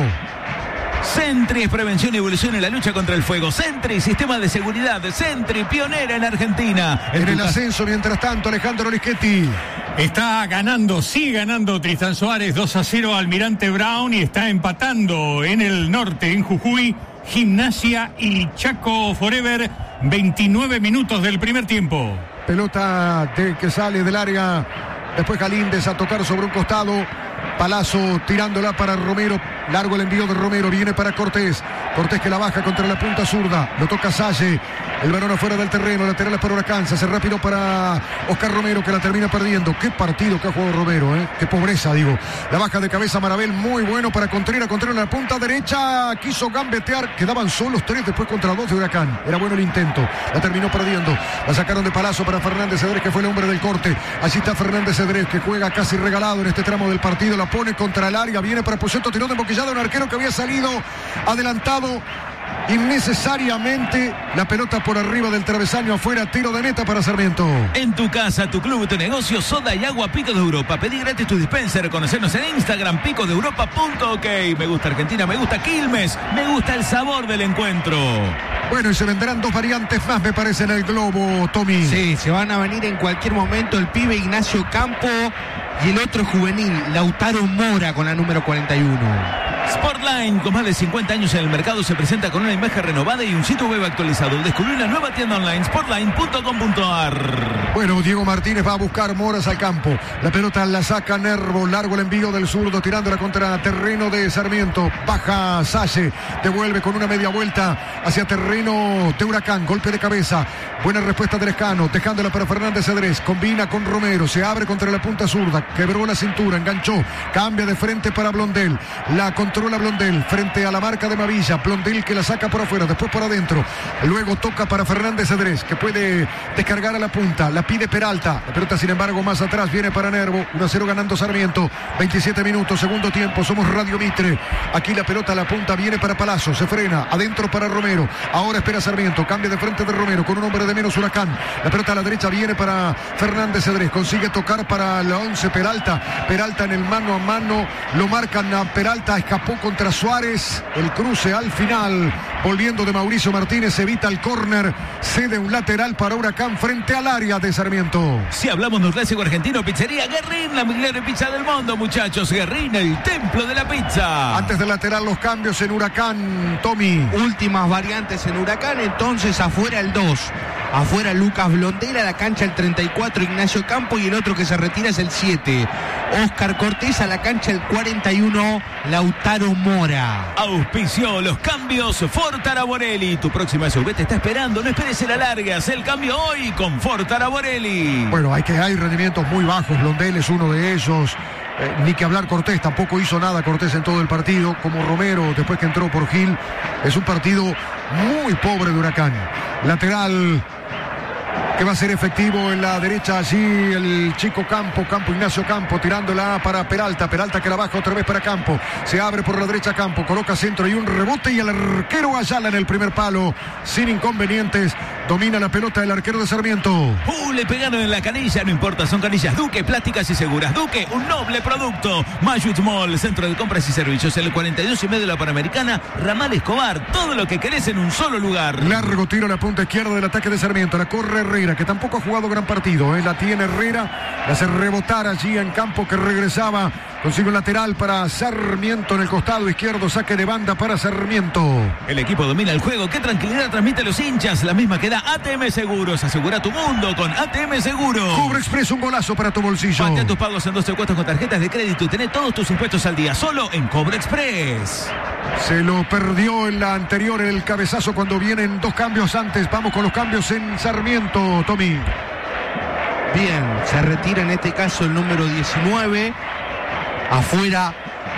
Sentry es prevención y evolución en la lucha contra el fuego. Sentry, sistema de seguridad. Sentry, pionera en Argentina. En el ascenso, mientras tanto, Alejandro Olischetti. Está ganando, sigue ganando Tristan Suárez, 2-0 Almirante Brown, y está empatando en el norte, en Jujuy, Gimnasia y Chaco Forever, 29 minutos del primer tiempo. Pelota que sale del área, después Galíndez a tocar sobre un costado, Palazzo tirándola para Romero, largo el envío de Romero, viene para Cortés, Cortés que la baja contra la punta zurda, lo toca Salle, el balón afuera del terreno, lateral para Huracán, se hace rápido para Oscar Romero, que la termina perdiendo. Qué partido que ha jugado Romero, qué pobreza, digo. La baja de cabeza Marabel, muy bueno para Contreras en la punta derecha, quiso gambetear, quedaban solos 3 después contra 2 de Huracán, era bueno el intento, la terminó perdiendo, la sacaron de Palazzo para Fernández Cedrés, que fue el hombre del corte. Allí está Fernández Cedrés, que juega casi regalado en este tramo del partido, la pone contra el área, viene para Puceto, tiró de emboquillado, un arquero que había salido adelantado innecesariamente, la pelota por arriba del travesaño, afuera, tiro de meta para Sarmiento. En tu casa, tu club, tu negocio, Soda y Agua Pico de Europa. Pedí gratis tu dispenser, conocernos en Instagram, picodeuropa.ok. Me gusta Argentina, me gusta Quilmes, me gusta el sabor del encuentro. Bueno, y se vendrán 2 variantes más, me parece, en el Globo, Tommy. Sí, se van a venir en cualquier momento el pibe Ignacio Campo y el otro juvenil, Lautaro Mora, con la número 41. Sportline, con más de 50 años en el mercado, se presenta con una imagen renovada y un sitio web actualizado. Descubrí la nueva tienda online, sportline.com.ar. Bueno, Diego Martínez va a buscar Moras al campo. La pelota la saca Nervo, largo el envío del zurdo, tirándola contra terreno de Sarmiento. Baja Salle, devuelve con una media vuelta hacia terreno de Huracán. Golpe de cabeza, buena respuesta de Lescano, dejándola para Fernández Cedrés. Combina con Romero, se abre contra la punta zurda, quebró la cintura, enganchó, cambia de frente para Blondel. La controla Blondel frente a la marca de Mavilla. Blondel que la saca por afuera, después por adentro. Luego toca para Fernández Cedrés, que puede descargar a la punta. La pide Peralta. La pelota, sin embargo, más atrás viene para Nervo. 1-0 ganando Sarmiento. 27 minutos, segundo tiempo. Somos Radio Mitre. Aquí la pelota a la punta viene para Palazzo. Se frena. Adentro para Romero. Ahora espera Sarmiento. Cambia de frente de Romero con un hombre de menos, Huracán. La pelota a la derecha viene para Fernández Cedrés. Consigue tocar para la 11 Peralta. Peralta en el mano a mano. Lo marcan a Peralta. Escapó contra Suárez. El cruce al final. Volviendo de Mauricio Martínez. Evita el córner. Cede un lateral para Huracán frente al área de Sarmiento. Si hablamos de un clásico argentino, pizzería Guerrín, la mejor pizza del mundo, muchachos. Guerrín, el templo de la pizza. Antes del lateral, los cambios en Huracán, Tommy. Últimas variantes en Huracán, entonces afuera el 2. Afuera Lucas Blondel, a la cancha el 34 Ignacio Campo, y el otro que se retira es el 7 Oscar Cortés, a la cancha el 41 Lautaro Mora. Auspició los cambios Ford Araborelli. Tu próxima SUV te está esperando, no esperes el alargue, haz el cambio hoy con Ford Araborelli. Bueno, hay rendimientos muy bajos, Blondel es uno de ellos. Ni que hablar Cortés, tampoco hizo nada Cortés en todo el partido, como Romero después que entró por Gil. Es un partido muy pobre de Huracán. Lateral que va a ser efectivo en la derecha, allí el chico Campo, Ignacio Campo, tirándola para Peralta que la baja otra vez para Campo, se abre por la derecha Campo, coloca centro y un rebote, y el arquero Ayala en el primer palo, sin inconvenientes, domina la pelota el arquero de Sarmiento. Le pegaron en la canilla, no importa, son canillas Duque, plásticas y seguras. Duque, un noble producto. Mayut Mall, centro de compras y servicios, el 42,5 de la Panamericana, Ramal Escobar, todo lo que querés en un solo lugar. Largo tiro a la punta izquierda del ataque de Sarmiento, la corre Herrera, que tampoco ha jugado gran partido, la tiene Herrera, la hace rebotar allí en Campo, que regresaba Consigue un lateral para Sarmiento en el costado izquierdo. Saque de banda para Sarmiento. El equipo domina el juego. ¿Qué tranquilidad transmite a los hinchas? La misma que da ATM Seguros. Asegura tu mundo con ATM Seguros. Cobre Express, un golazo para tu bolsillo. Patea tus pagos en 12 cuotas con tarjetas de crédito y tené todos tus impuestos al día. Solo en Cobre Express. Se lo perdió en la anterior el cabezazo cuando vienen 2 cambios antes. Vamos con los cambios en Sarmiento, Tommy. Bien, se retira en este caso el número 19. Afuera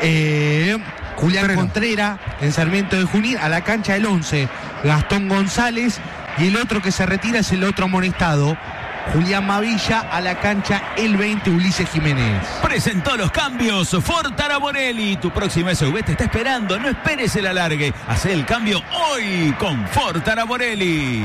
Julián Trena. Contreras en Sarmiento de Junín. A la cancha el 11 Gastón González. Y el otro que se retira es el otro amonestado, Julián Mavilla. A la cancha el 20 Ulises Jiménez. Presentó los cambios Ford Taraborelli. Tu próxima SUV te está esperando. No esperes el alargue. Hacé el cambio hoy con Ford Taraborelli.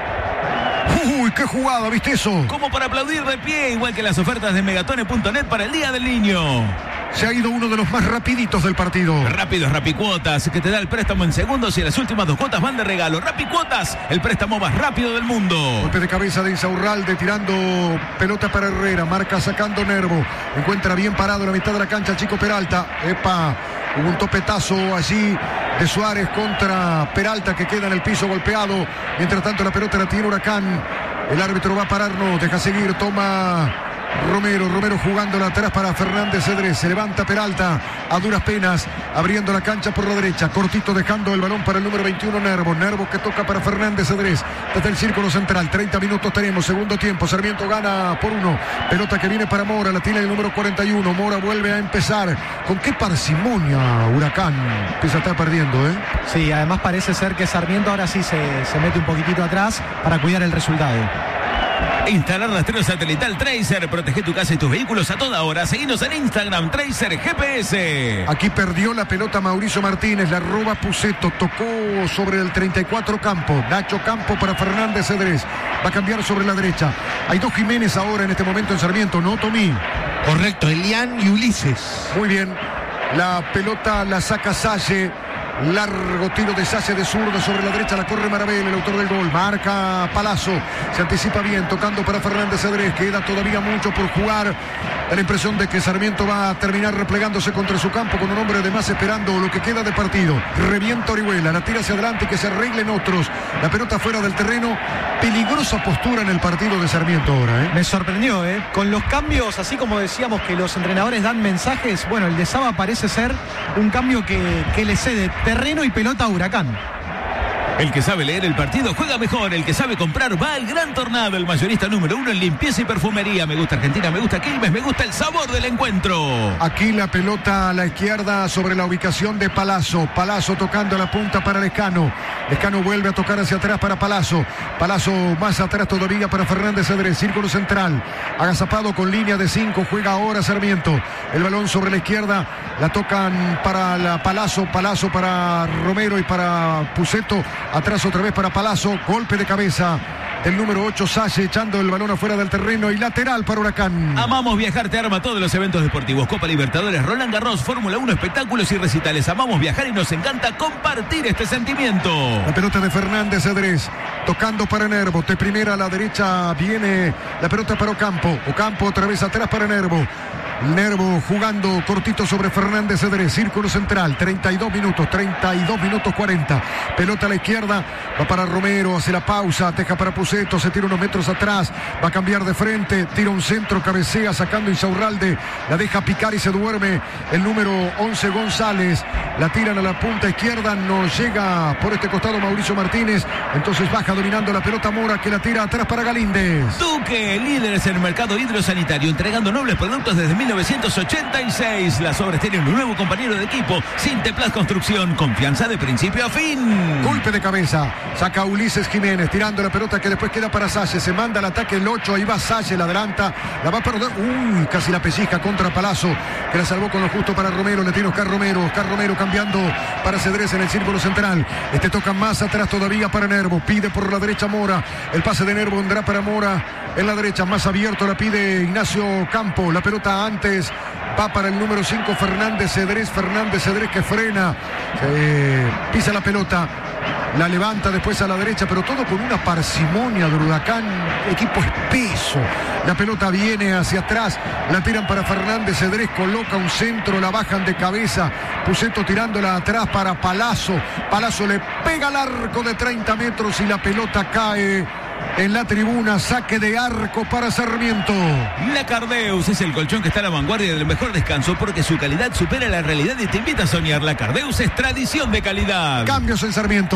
Uy, qué jugada, ¿viste eso? Como para aplaudir de pie, igual que las ofertas de Megatone.net para el Día del Niño. Se ha ido uno de los más rapiditos del partido. Rápido es Rapicuotas, que te da el préstamo en segundos y las últimas 2 cuotas van de regalo. Rapicuotas, el préstamo más rápido del mundo. Golpe de cabeza de Insaurralde, tirando pelota para Herrera. Marca sacando Nervo. Encuentra bien parado en la mitad de la cancha Chico Peralta. Epa, hubo un topetazo allí de Suárez contra Peralta, que queda en el piso golpeado. Mientras tanto la pelota la tiene Huracán. El árbitro va a parar, no, deja seguir, toma Romero jugándola atrás para Fernández Cedrés. Se levanta Peralta a duras penas, abriendo la cancha por la derecha, cortito dejando el balón para el número 21 Nervo que toca para Fernández Cedrés desde el círculo central. 30 minutos tenemos, segundo tiempo. Sarmiento gana por 1, pelota que viene para Mora, la tiene el número 41. Mora vuelve a empezar. Con qué parsimonia Huracán empieza a estar perdiendo, Sí, además parece ser que Sarmiento ahora sí se mete un poquitito atrás para cuidar el resultado. Instalar rastreo satelital Tracer. Protege tu casa y tus vehículos a toda hora. Seguinos en Instagram, Tracer GPS. Aquí perdió la pelota Mauricio Martínez, la roba Puceto, tocó sobre el 34 Campo. Nacho Campo para Fernández Cedrés. Va a cambiar sobre la derecha. Hay 2 Jiménez ahora en este momento en Sarmiento, ¿no, Tommy? Correcto, Elian y Ulises. Muy bien. La pelota la saca Salle. Largo tiro de Salle de zurdo sobre la derecha, la corre Marabel, el autor del gol. Marca Palazzo, se anticipa bien, tocando para Fernández Cedrés. Queda todavía mucho por jugar. Da la impresión de que Sarmiento va a terminar replegándose contra su campo con un hombre de más esperando lo que queda de partido. Revienta Orihuela, la tira hacia adelante, que se arreglen otros. La pelota fuera del terreno. Peligrosa postura en el partido de Sarmiento ahora, Me sorprendió, con los cambios, así como decíamos que los entrenadores dan mensajes. Bueno, el de Saba parece ser un cambio que le cede terreno y pelota a Huracán. El que sabe leer el partido juega mejor. El que sabe comprar va al Gran Tornado, el mayorista número 1 en limpieza y perfumería. Me gusta Argentina, me gusta Quilmes, me gusta el sabor del encuentro. Aquí la pelota a la izquierda sobre la ubicación de Palazzo. Palazzo tocando la punta para Lescano. Lescano vuelve a tocar hacia atrás para Palazzo. Palazzo más atrás todavía para Fernández Cedrés. Círculo central. Agazapado con línea de 5. Juega ahora Sarmiento. El balón sobre la izquierda. La tocan para la Palazzo. Palazzo para Romero y para Puceto. Atrás otra vez para Palazzo. Golpe de cabeza del número 8 Salle, echando el balón afuera del terreno y lateral para Huracán. Amamos Viajar, te arma todos los eventos deportivos. Copa Libertadores, Roland Garros, Fórmula 1, espectáculos y recitales. Amamos viajar y nos encanta compartir este sentimiento. La pelota de Fernández Cedrés, tocando para Nervo. De primera a la derecha viene la pelota para Ocampo. Ocampo otra vez atrás para Nervo. Nervo jugando cortito sobre Fernández Cedrés, círculo central, 32 minutos 40. Pelota a la izquierda, va para Romero, hace la pausa, deja para Puceto, se tira unos metros atrás, va a cambiar de frente, tira un centro, cabecea, sacando Insaurralde, la deja picar y se duerme el número 11 González. La tiran a la punta izquierda, no llega por este costado Mauricio Martínez, entonces baja dominando la pelota Mora, que la tira atrás para Galíndez. Duque, líderes en el mercado hidrosanitario, entregando nobles productos desde 1986. Las obras tienen un nuevo compañero de equipo, Sinteplas Construcción, confianza de principio a fin. Golpe de cabeza, saca Ulises Jiménez, tirando la pelota que después queda para Salle, se manda al ataque el 8, ahí va Salle, la adelanta, la va a perder, casi la pellizca contra Palazzo, que la salvó con lo justo para Romero, le tiene Oscar Romero cambiando para Cedrés en el círculo central, toca más atrás todavía para Nervo, pide por la derecha Mora, el pase de Nervo vendrá para Mora, en la derecha más abierto la pide Ignacio Campo, la pelota antes va para el número 5 Fernández Cedrés que frena, pisa la pelota, la levanta después a la derecha, pero todo con una parsimonia de Huracán, equipo espeso. La pelota viene hacia atrás, la tiran para Fernández Cedrés, coloca un centro, la bajan de cabeza, Pusetto tirándola atrás para Palazzo. Palazzo le pega al arco de 30 metros y la pelota cae en la tribuna. Saque de arco para Sarmiento. La Cardeus es el colchón que está a la vanguardia del mejor descanso porque su calidad supera la realidad y te invita a soñar. La Cardeus es tradición de calidad. Cambios en Sarmiento.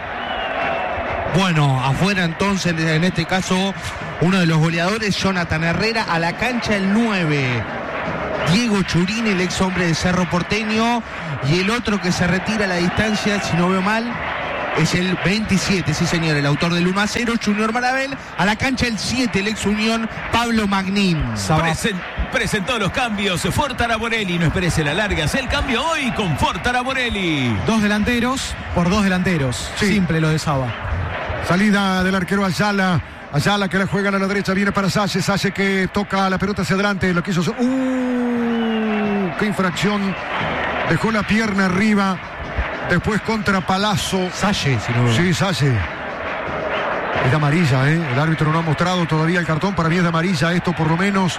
Bueno, afuera entonces, en este caso, uno de los goleadores, Jonathan Herrera, a la cancha el 9. Diego Churín, el ex hombre de Cerro Porteño, y el otro que se retira a la distancia, si no veo mal, es el 27, sí señor, el autor del 1-0, Junior Marabel. A la cancha el 7, el ex Unión, Pablo Magnín. Presentó los cambios Fort Araborelli. No esperes la larga, haz el cambio hoy con Fort Araborelli. 2 delanteros por 2 delanteros. Sí. Simple lo de Saba. Salida del arquero Ayala. Ayala que la juega a la derecha, viene para Salle. Salle que toca la pelota hacia adelante. Lo quiso. ¡Qué infracción! Dejó la pierna arriba. Después contra Palazzo. Salle, si no. Sí, Salle. Es de amarilla, ¿eh? El árbitro no ha mostrado todavía el cartón. Para mí es de amarilla esto, por lo menos.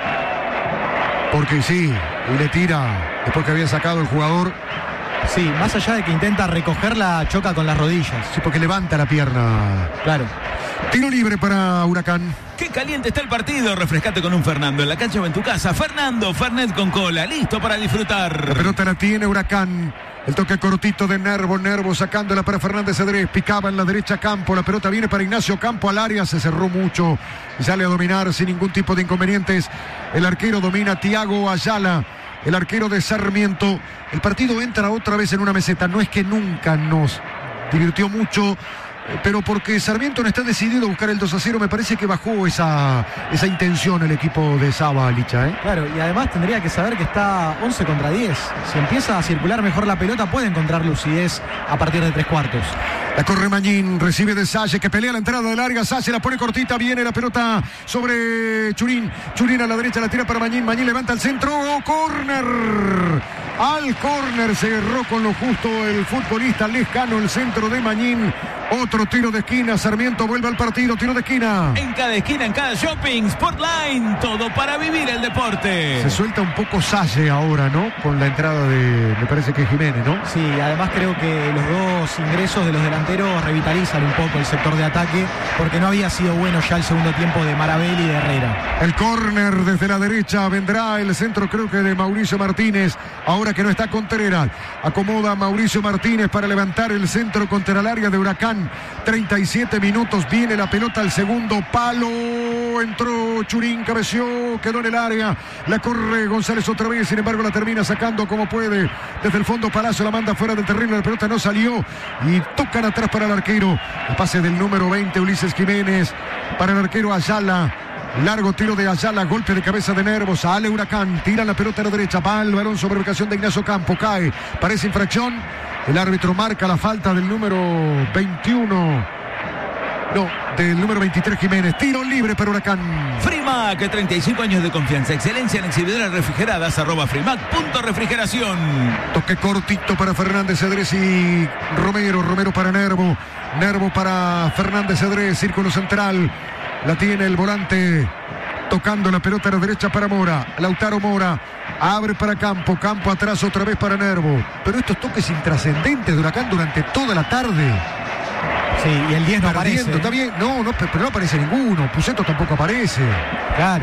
Porque sí, y le tira después que había sacado el jugador. Sí, más allá de que intenta recogerla, choca con las rodillas. Sí, porque levanta la pierna. Claro. Tiro libre para Huracán. Qué caliente está el partido. Refrescate con un Fernando en la cancha o en tu casa. Fernando, Fernet con cola, listo para disfrutar. La pelota la tiene Huracán. El toque cortito de Nervo sacándola para Fernández Cedrés. Picaba en la derecha Campo. La pelota viene para Ignacio Campo al área. Se cerró mucho y sale a dominar sin ningún tipo de inconvenientes. El arquero domina Tiago Ayala, el arquero de Sarmiento. El partido entra otra vez en una meseta. No es que nunca nos divirtió mucho, pero porque Sarmiento no está decidido a buscar el 2-0, me parece que bajó esa intención el equipo de Saba, Licha, ¿eh? Claro, y además tendría que saber que está 11 contra 10. Si empieza a circular mejor la pelota, puede encontrar lucidez a partir de 3/4. La corre Mañín, recibe de Salle, que pelea la entrada de larga. Salle la pone cortita, viene la pelota sobre Churín. Churín a la derecha, la tira para Mañín. Mañín levanta el centro, córner. Al córner se erró con lo justo el futbolista Lescano, el centro de Mañín. Otro tiro de esquina, Sarmiento vuelve al partido, tiro de esquina. En cada esquina, en cada shopping, Sportline, todo para vivir el deporte. Se suelta un poco Salle ahora, ¿no? Con la entrada de, me parece que Jiménez, ¿no? Sí, además creo que los dos ingresos de los delanteros revitalizan un poco el sector de ataque, porque no había sido bueno ya el segundo tiempo de Marabel y de Herrera. El córner desde la derecha, vendrá el centro creo que de Mauricio Martínez, ahora que no está Contreras. Acomoda Mauricio Martínez para levantar el centro contra el área de Huracán. 37 minutos, viene la pelota al segundo palo, entró Churín, cabeció, quedó en el área, la corre González otra vez, sin embargo la termina sacando como puede, desde el fondo Palazzo la manda fuera del terreno, la pelota no salió y tocan atrás para el arquero, el pase del número 20 Ulises Jiménez, para el arquero Ayala. Largo tiro de Ayala, golpe de cabeza de Nervo, sale Huracán, tira la pelota a la derecha, va el balón sobre ubicación de Ignacio Campo, cae, parece infracción, el árbitro marca la falta del número 21, no, del número 23 Jiménez, tiro libre para Huracán. Frimac, 35 años de confianza, excelencia en exhibidoras refrigeradas, @frimac.refrigeración. Toque cortito para Fernández Cedrés y Romero para Nervo para Fernández Cedrés, círculo central. La tiene el volante, tocando la pelota a la derecha para Mora. Lautaro Mora, abre para Campo atrás otra vez para Nervo. Pero estos toques intrascendentes de Huracán durante toda la tarde. Sí, y el 10 no aparece. Está bien, no, pero no aparece ninguno. Pusetto tampoco aparece. Claro.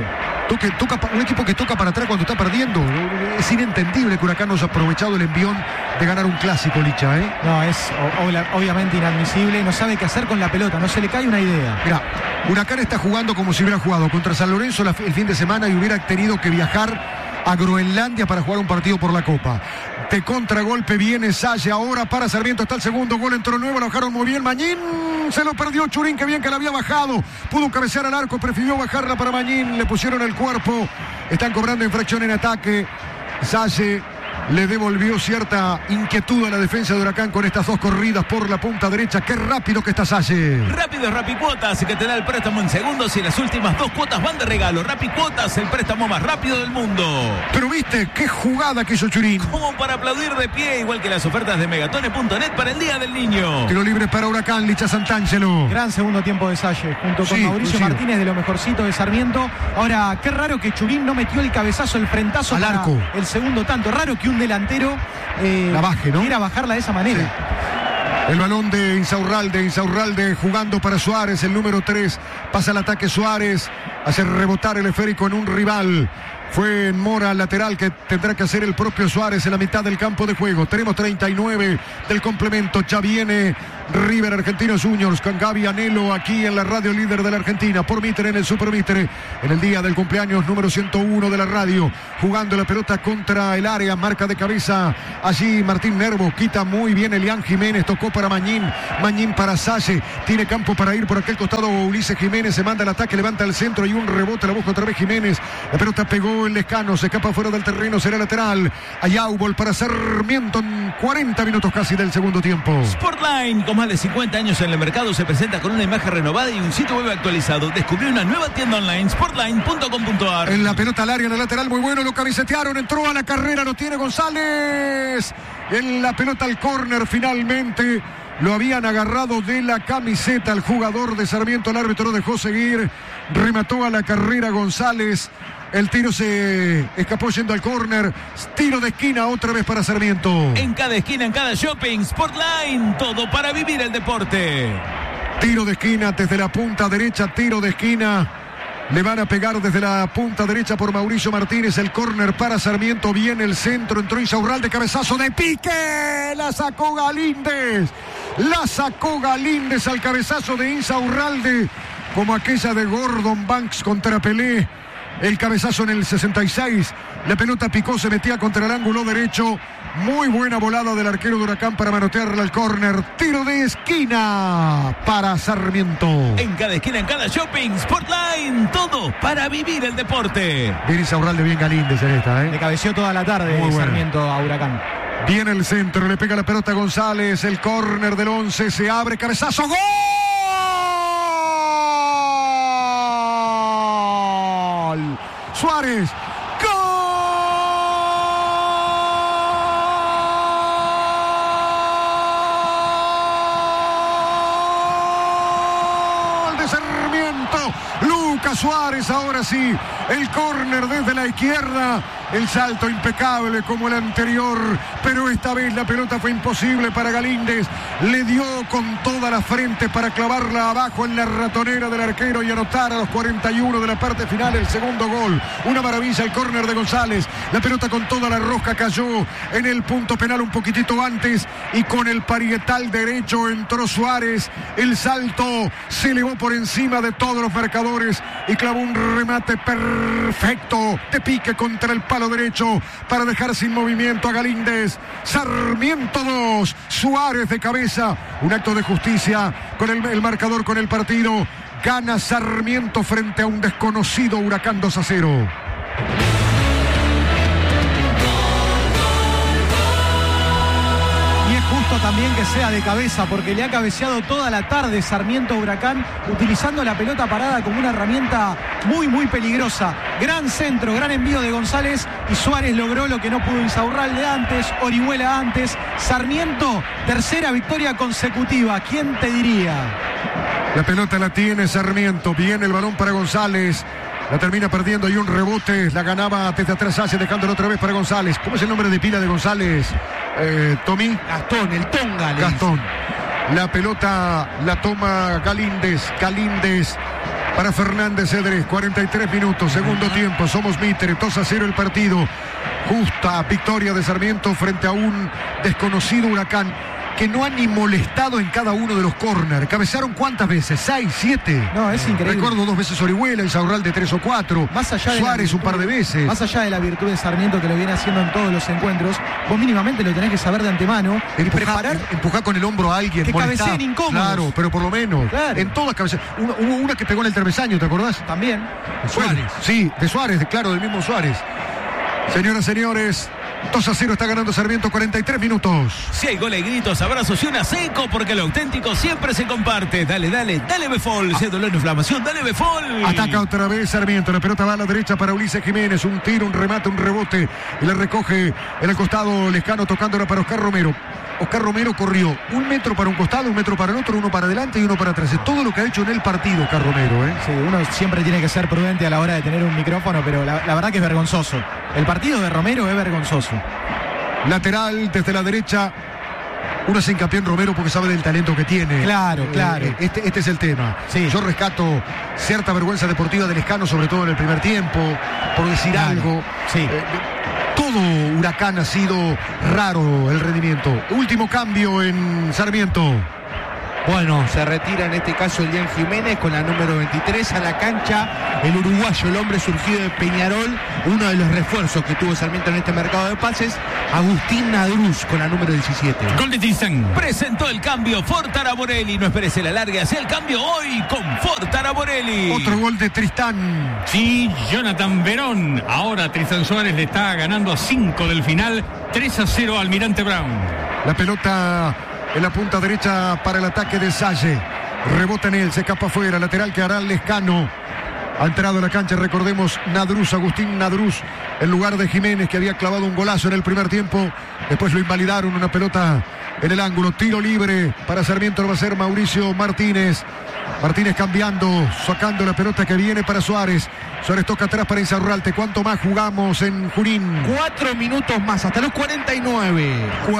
Un equipo que toca para atrás cuando está perdiendo. Es inentendible que Huracán no haya aprovechado el envión de ganar un clásico, Licha, ¿eh? No, es obviamente inadmisible. No sabe qué hacer con la pelota, no se le cae una idea. Mira, Huracán está jugando como si hubiera jugado contra San Lorenzo el fin de semana y hubiera tenido que viajar a Groenlandia para jugar un partido por la Copa. De contragolpe viene Salle ahora para Sarmiento, está el segundo gol, entró nuevo, lo bajaron muy bien, Mañín se lo perdió Churín, que bien que la había bajado, pudo cabecear al arco, prefirió bajarla para Mañín, le pusieron el cuerpo, están cobrando infracción en ataque, Salle le devolvió cierta inquietud a la defensa de Huracán con estas dos corridas por la punta derecha. Qué rápido que está Salle. Rápido es Rapicuotas, que te da el préstamo en segundos y las últimas 2 cuotas van de regalo. Rapicuotas, el préstamo más rápido del mundo. Pero viste, qué jugada que hizo Churín. Como para aplaudir de pie, igual que las ofertas de Megatone.net para el Día del Niño. Tiro libre para Huracán, Licha Santangelo. Gran segundo tiempo de Salle, junto con Sí, Mauricio coincido. Martínez, de lo mejorcito de Sarmiento. Ahora, qué raro que Churín no metió el cabezazo, el frentazo Al para arco. el segundo tanto. Raro que un delantero La baje, ¿no? quiera bajarla de esa manera. Sí. El balón de Insaurralde jugando para Suárez, el número 3. Pasa el ataque Suárez, hace rebotar el esférico en un rival. Fue en Mora lateral, que tendrá que hacer el propio Suárez en la mitad del campo de juego. Tenemos 39 del complemento. Ya viene River Argentinos Juniors con Gaby Anelo aquí en la radio líder de la Argentina. Por Mitre en el Super Mitre. En el día del cumpleaños número 101 de la radio. Jugando la pelota contra el área. Marca de cabeza allí Martín Nervo. Quita muy bien Elian Jiménez. Tocó para Mañín. Mañín para Salle. Tiene campo para ir por aquel costado Ulises Jiménez. Se manda el ataque. Levanta el centro y un rebote. La busca otra vez Jiménez. La pelota pegó el Lescano, se escapa fuera del terreno, será lateral. Ayaubol para Sarmiento en 40 minutos casi del segundo tiempo. Sportline, con más de 50 años en el mercado, se presenta con una imagen renovada y un sitio web actualizado. Descubrió una nueva tienda online, sportline.com.ar. En la pelota al área, en el lateral, muy bueno, lo cabecetearon, entró a la carrera, lo tiene González. En la pelota al córner finalmente. Lo habían agarrado de la camiseta al jugador de Sarmiento, el árbitro dejó seguir. Remató a la carrera González. El tiro se escapó yendo al córner. Tiro de esquina otra vez para Sarmiento. En cada esquina, en cada shopping, Sportline, todo para vivir el deporte. Tiro de esquina desde la punta derecha, tiro de esquina. Le van a pegar desde la punta derecha por Mauricio Martínez. El córner para Sarmiento. Viene el centro. Entró Insaurralde. Cabezazo de pique. La sacó Galíndez. La sacó Galíndez al cabezazo de Insaurralde. Como aquella de Gordon Banks contra Pelé. El cabezazo en el 66. La pelota picó, se metía contra el ángulo derecho. Muy buena volada del arquero de Huracán para manotearla al córner. Tiro de esquina para Sarmiento. En cada esquina, en cada shopping, Sportline, todo para vivir el deporte. Viene Insaurralde bien Galíndez en esta, Le cabeció toda la tarde Muy bueno. Sarmiento a Huracán. Viene el centro, le pega la pelota a González. El córner del 11 se abre. Cabezazo. ¡Gol! Suárez. ¡Gol de Sarmiento! Lucas Suárez, ahora sí. El córner desde la izquierda. El salto impecable como el anterior, pero esta vez la pelota fue imposible para Galíndez. Le dio con toda la frente para clavarla abajo en la ratonera del arquero y anotar a los 41 de la parte final el segundo gol. Una maravilla el córner de González. La pelota con toda la rosca cayó en el punto penal un poquitito antes y con el parietal derecho entró Suárez. El salto se elevó por encima de todos los marcadores y clavó un remate perfecto de pique contra el palo derecho para dejar sin movimiento a Galíndez. Sarmiento 2, Suárez de cabeza. Un acto de justicia con el marcador, con el partido. Gana Sarmiento frente a un desconocido Huracán 2-0. También que sea de cabeza, porque le ha cabeceado toda la tarde Sarmiento a Huracán, utilizando la pelota parada como una herramienta muy muy peligrosa. Gran centro, gran envío de González y Suárez logró lo que no pudo Insaurralde antes, Orihuela antes. Sarmiento, tercera victoria consecutiva, ¿quién te diría? La pelota la tiene Sarmiento, viene el balón para González. La termina perdiendo y un rebote. La ganaba desde atrás hace, dejándolo otra vez para González. ¿Cómo es el nombre de pila de González? Tommy. Gastón, el Tonga. Gastón. La pelota la toma Galíndez. Galíndez para Fernández Cedrés. 43 minutos, segundo tiempo. Somos Mitre, 2-0 el partido. Justa victoria de Sarmiento frente a un desconocido Huracán que no ha ni molestado en cada uno de los córner. ¿Cabezaron cuántas veces? 6, 7. No, es increíble. Recuerdo 2 veces Orihuela, Insaurralde 3 o 4. Más allá de Suárez un par de veces. Más allá de la virtud de Sarmiento que lo viene haciendo en todos los encuentros, vos mínimamente lo tenés que saber de antemano. Empujar con el hombro a alguien. Que cabeceen incómodos. Claro, pero por lo menos. Claro. En todas cabeceas. Hubo una que pegó en el travesaño, ¿te acordás? También. Suárez. Sí, de Suárez, claro, del mismo Suárez. Señoras, señores, 2-0 está ganando Sarmiento, 43 minutos. Si hay goles, gritos, abrazos y una seco, porque lo auténtico siempre se comparte. Dale, dale, dale Befol. Si hay dolor, inflamación, dale Befol. Ataca otra vez Sarmiento. La pelota va a la derecha para Ulises Jiménez. Un tiro, un remate, un rebote. Y la recoge en el costado Lescano, tocándola para Oscar Romero. Oscar Romero corrió 1 metro para un costado, 1 metro para el otro, 1 para adelante y 1 para atrás. Es todo lo que ha hecho en el partido Oscar Romero. Sí, uno siempre tiene que ser prudente a la hora de tener un micrófono, pero la verdad que es vergonzoso. El partido de Romero es vergonzoso. Lateral desde la derecha. Uno se hincapié en Romero porque sabe del talento que tiene. Claro. Este es el tema. Sí. Yo rescato cierta vergüenza deportiva de Lescano, sobre todo en el primer tiempo, por decir algo. Sí. Todo Huracán ha sido raro el rendimiento. Último cambio en Sarmiento. Bueno, se retira en este caso Elian Jiménez con la número 23 a la cancha. El uruguayo, el hombre surgido de Peñarol, uno de los refuerzos que tuvo Sarmiento en este mercado de pases, Agustín Nadruz con la número 17. Gol de Tizán. Presentó el cambio Ford Taraborelli. No esperes el alargue, hace el cambio hoy con Ford Taraborelli. Otro gol de Tristán. Sí, Jonathan Verón. Ahora Tristan Suárez le está ganando a 5 del final. 3-0 Almirante Brown. La pelota en la punta derecha para el ataque de Salle. Rebota en él, se escapa afuera. Lateral que hará Lescano. Ha entrado a la cancha, recordemos, Nadruz, Agustín Nadruz, en lugar de Jiménez, que había clavado un golazo en el primer tiempo. Después lo invalidaron, una pelota en el ángulo. Tiro libre para Sarmiento, lo va a hacer Mauricio Martínez. Martínez cambiando, sacando la pelota que viene para Suárez. Suárez toca atrás para Insaurralde. ¿Cuánto más jugamos en Junín? 4 minutos más, hasta los 49.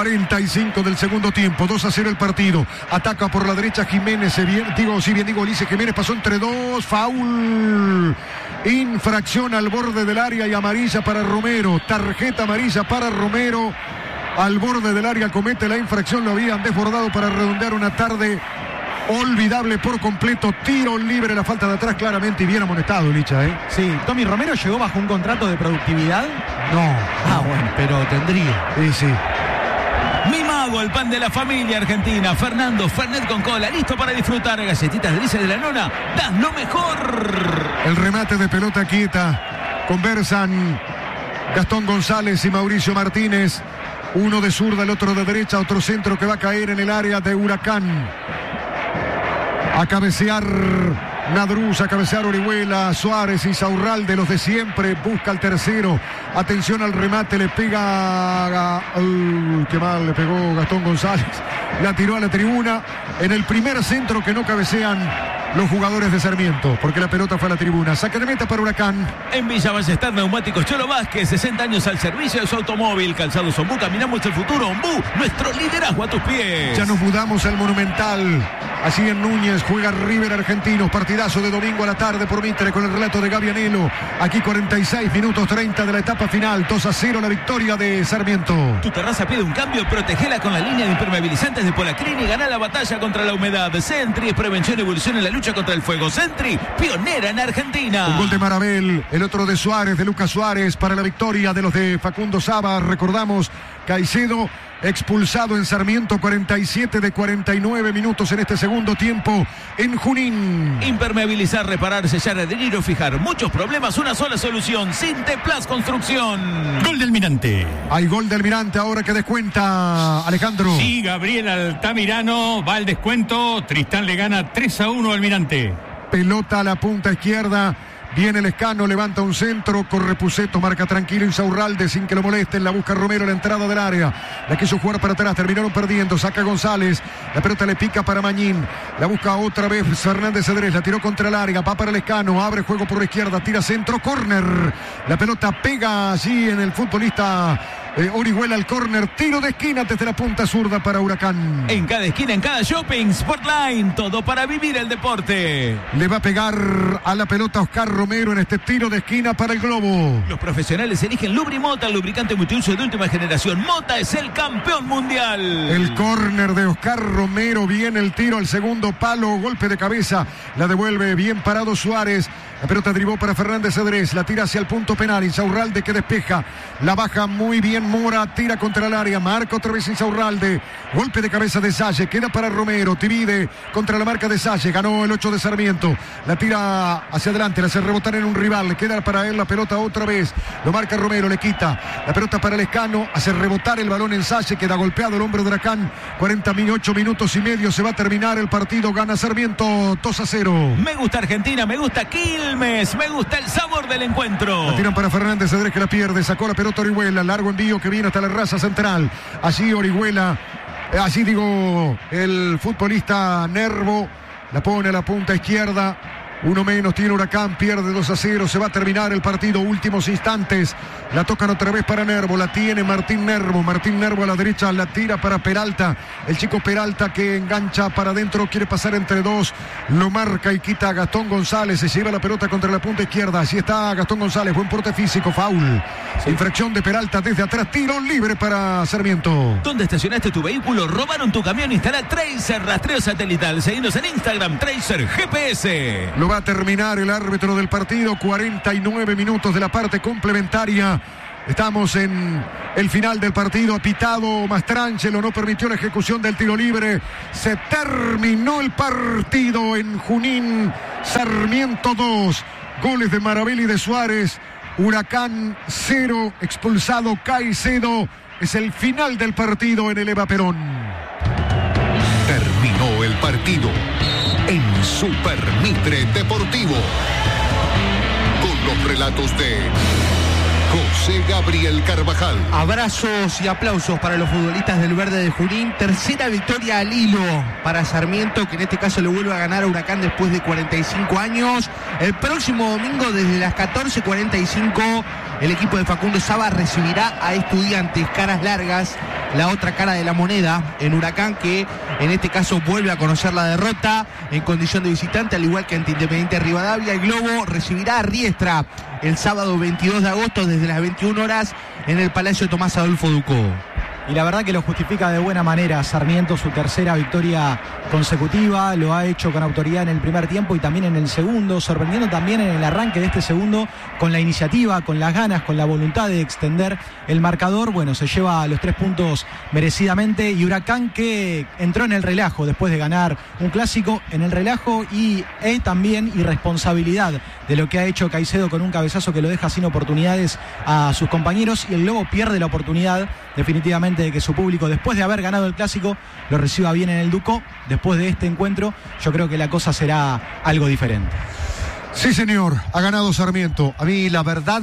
45 del segundo tiempo, 2-0 el partido. Ataca por la derecha Jiménez, Ulises Jiménez pasó entre dos, foul. Infracción al borde del área y amarilla para Romero. Tarjeta amarilla para Romero. Al borde del área comete la infracción, lo habían desbordado para redondear una tarde olvidable por completo. Tiro libre, la falta de atrás claramente y bien amonestado, Licha, ¿eh? Sí, Tommy Romero llegó bajo un contrato de productividad. No, bueno, pero tendría. Sí. Mi mago, el pan de la familia argentina, Fernando Fernet con cola, listo para disfrutar. Galletitas delicias de la nona, das lo mejor. El remate de pelota quieta. Conversan Gastón González y Mauricio Martínez. Uno de zurda, el otro de derecha. Otro centro que va a caer en el área de Huracán. A cabecear Nadruz, a cabecear Orihuela, Suárez y Insaurralde, los de siempre. Busca el tercero. Atención al remate, le pega. Qué mal le pegó Gastón González. La tiró a la tribuna. En el primer centro que no cabecean los jugadores de Sarmiento, porque la pelota fue a la tribuna. Saque de meta para Huracán. En Villa Ballester, Neumáticos Cholo Vázquez, 60 años al servicio de su automóvil. Calzados Ombú, caminamos el futuro. Ombú, nuestro liderazgo a tus pies. Ya nos mudamos al Monumental. Así en Núñez juega River Argentinos. Partidazo de domingo a la tarde por Mitre con el relato de Gaby Anelo. Aquí 46 minutos 30 de la etapa final. 2-0 la victoria de Sarmiento. Tu terraza pide un cambio, protegela con la línea de impermeabilizantes de Polacrini y gana la batalla contra la humedad. Sentry es prevención y evolución en la lucha contra el fuego. Sentry, pionera en Argentina. Un gol de Marabel, el otro de Suárez, de Lucas Suárez para la victoria de los de Facundo Saba. Recordamos, Caicedo expulsado en Sarmiento, 47 de 49 minutos en este segundo tiempo en Junín. Impermeabilizar, reparar, sellar, adherir o fijar. Muchos problemas, una sola solución. Sinteplas Construcción. Gol de Almirante. Hay gol de Almirante ahora que descuenta Alejandro. Sí, Gabriel Altamirano va al descuento. Tristán le gana 3-1 Almirante. Pelota a la punta izquierda. Viene Lescano, levanta un centro, corre Puceto, marca tranquilo Insaurralde sin que lo molesten, la busca Romero, la entrada del área, la quiso jugar para atrás, terminaron perdiendo, saca González, la pelota le pica para Mañín, la busca otra vez Fernández Cedrés, la tiró contra el área, va para Lescano, abre juego por la izquierda, tira centro, córner, la pelota pega allí en el futbolista Orihuela al córner, tiro de esquina desde la punta zurda para Huracán. En cada esquina, en cada shopping, Sportline, todo para vivir el deporte. Le va a pegar a la pelota Oscar Romero en este tiro de esquina para el globo. Los profesionales eligen Lubrimota, el lubricante multiuso de última generación. Mota es el campeón mundial. El córner de Oscar Romero, viene el tiro al segundo palo, golpe de cabeza, la devuelve bien parado Suárez. La pelota dribó para Fernández Cedrés, la tira hacia el punto penal, Insaurralde que despeja, la baja muy bien Mora tira contra el área, marca otra vez Insaurralde, golpe de cabeza de Salle, queda para Romero, divide contra la marca de Salle, ganó el 8 de Sarmiento, la tira hacia adelante, la hace rebotar en un rival, le queda para él la pelota otra vez, lo marca Romero, le quita la pelota para Lescano, hace rebotar el balón en Salle, queda golpeado el hombre de Huracán, 48 minutos y medio, se va a terminar el partido, gana Sarmiento 2-0. Me gusta Argentina, me gusta Quilmes, me gusta el sabor del encuentro. La tiran para Fernández, Cedrés que la pierde, sacó la pelota Orihuela, largo envío que viene hasta la raza central, allí Orihuela, allí digo el futbolista Nervo, la pone a la punta izquierda. Uno menos tiene Huracán, pierde 2-0, se va a terminar el partido, últimos instantes, la tocan otra vez para Nervo, la tiene Martín Nervo a la derecha, la tira para Peralta, el chico Peralta que engancha para adentro, quiere pasar entre dos, lo marca y quita a Gastón González, se lleva la pelota contra la punta izquierda, así está Gastón González, buen porte físico, foul, infracción de Peralta desde atrás, tiro libre para Sarmiento. ¿Dónde estacionaste tu vehículo? ¿Robaron tu camión? Instala Tracer rastreo satelital, seguinos en Instagram, Tracer GPS. Va a terminar el árbitro del partido, 49 minutos de la parte complementaria. Estamos en el final del partido, ha pitado Mastrangelo, no permitió la ejecución del tiro libre. Se terminó el partido en Junín, Sarmiento 2, goles de Maravilla y de Suárez, Huracán 0, expulsado Caicedo. Es el final del partido en el Eva Perón. Terminó el partido en Super Mitre Deportivo, con los relatos de José Gabriel Carvajal. Abrazos y aplausos para los futbolistas del Verde de Junín. Tercera victoria al hilo para Sarmiento, que en este caso le vuelve a ganar a Huracán después de 45 años. El próximo domingo desde las 14:45 el equipo de Facundo Saba recibirá a Estudiantes, caras largas, la otra cara de la moneda en Huracán, que en este caso vuelve a conocer la derrota en condición de visitante, al igual que ante Independiente Rivadavia. El Globo recibirá a Riestra el sábado 22 de agosto desde las 21 horas en el Palacio Tomás Adolfo Ducó. Y la verdad que lo justifica de buena manera Sarmiento, su tercera victoria consecutiva, lo ha hecho con autoridad en el primer tiempo y también en el segundo, sorprendiendo también en el arranque de este segundo con la iniciativa, con las ganas, con la voluntad de extender el marcador. Bueno, se lleva los 3 puntos merecidamente, y Huracán, que entró en el relajo después de ganar un clásico, en el relajo y también irresponsabilidad de lo que ha hecho Caicedo con un cabezazo que lo deja sin oportunidades a sus compañeros, y el Globo pierde la oportunidad definitivamente de que su público, después de haber ganado el clásico, lo reciba bien en el Ducó. Después de este encuentro, yo creo que la cosa será algo diferente. Sí, señor, ha ganado Sarmiento. A mí, la verdad,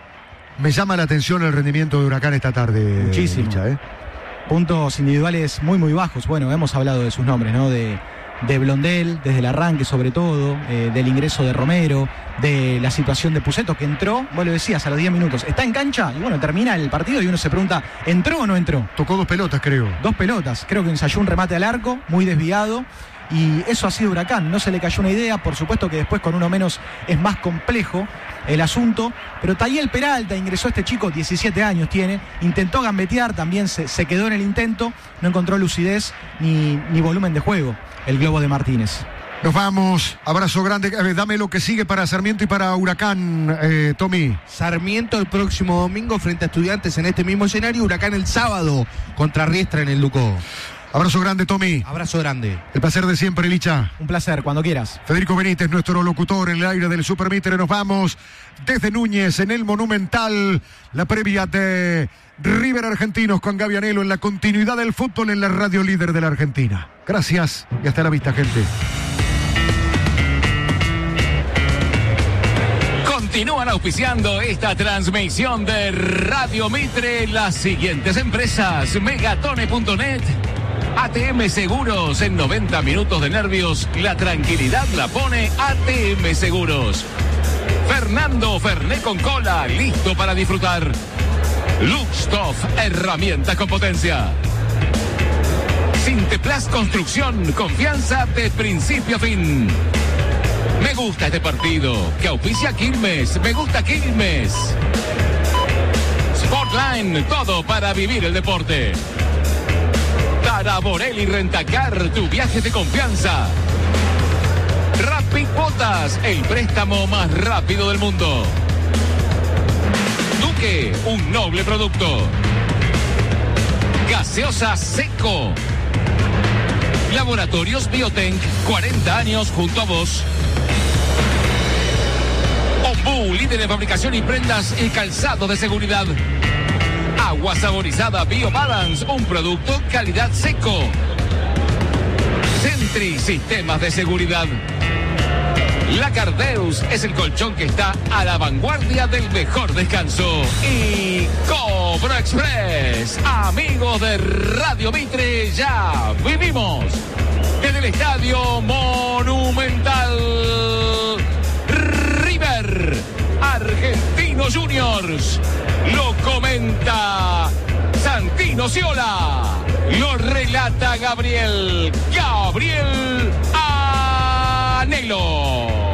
me llama la atención el rendimiento de Huracán esta tarde. Muchísimo. Licha, Puntos individuales muy, muy bajos. Bueno, hemos hablado de sus nombres, ¿no? De Blondel, desde el arranque sobre todo, del ingreso de Romero, de la situación de Puceto, que entró, vos lo decías, a los 10 minutos, está en cancha y bueno, termina el partido y uno se pregunta, ¿entró o no entró? Tocó 2 pelotas, creo. 2 pelotas, creo que ensayó un remate al arco, muy desviado, y eso ha sido Huracán, no se le cayó una idea, por supuesto que después con uno menos es más complejo el asunto, pero Tayel Peralta ingresó, este chico, 17 años tiene, intentó gambetear, también se quedó en el intento, no encontró lucidez ni volumen de juego el Globo de Martínez. Nos vamos, abrazo grande, dame lo que sigue para Sarmiento y para Huracán, Tommy. Sarmiento el próximo domingo frente a Estudiantes en este mismo escenario, Huracán el sábado contra Riestra en el Ducó. Abrazo grande, Tommy. Abrazo grande. El placer de siempre, Licha. Un placer, cuando quieras. Federico Benítez, nuestro locutor en el aire del Super Mitre. Nos vamos desde Núñez en el Monumental. La previa de River Argentinos con Gavianelo en la continuidad del fútbol en la radio líder de la Argentina. Gracias y hasta la vista, gente. Continúan auspiciando esta transmisión de Radio Mitre las siguientes empresas: Megatone.net, ATM Seguros. En 90 minutos de nervios, la tranquilidad la pone ATM Seguros. Fernando Fernet con cola, listo para disfrutar. Luxtoff, herramientas con potencia. Sinteplas Construcción, confianza de principio a fin. Me gusta este partido, que auspicia Quilmes. Me gusta Quilmes. Sportline, todo para vivir el deporte. Taraborelli Rentacar, tu viaje de confianza. Rapid Cuotas, el préstamo más rápido del mundo. Duque, un noble producto. Gaseosa Seco. Laboratorios Biotenc, 40 años junto a vos. Ombú, líder de fabricación y prendas y calzado de seguridad. Agua saborizada BioBalance, un producto calidad Seco. Sentry, sistemas de seguridad. La Cardeus es el colchón que está a la vanguardia del mejor descanso. Y Cobro Express, amigos de Radio Mitre, ya vivimos desde el Estadio Monumental. River, Argentinos Juniors, lo comenta Santino Ciola, lo relata Gabriel Anelo.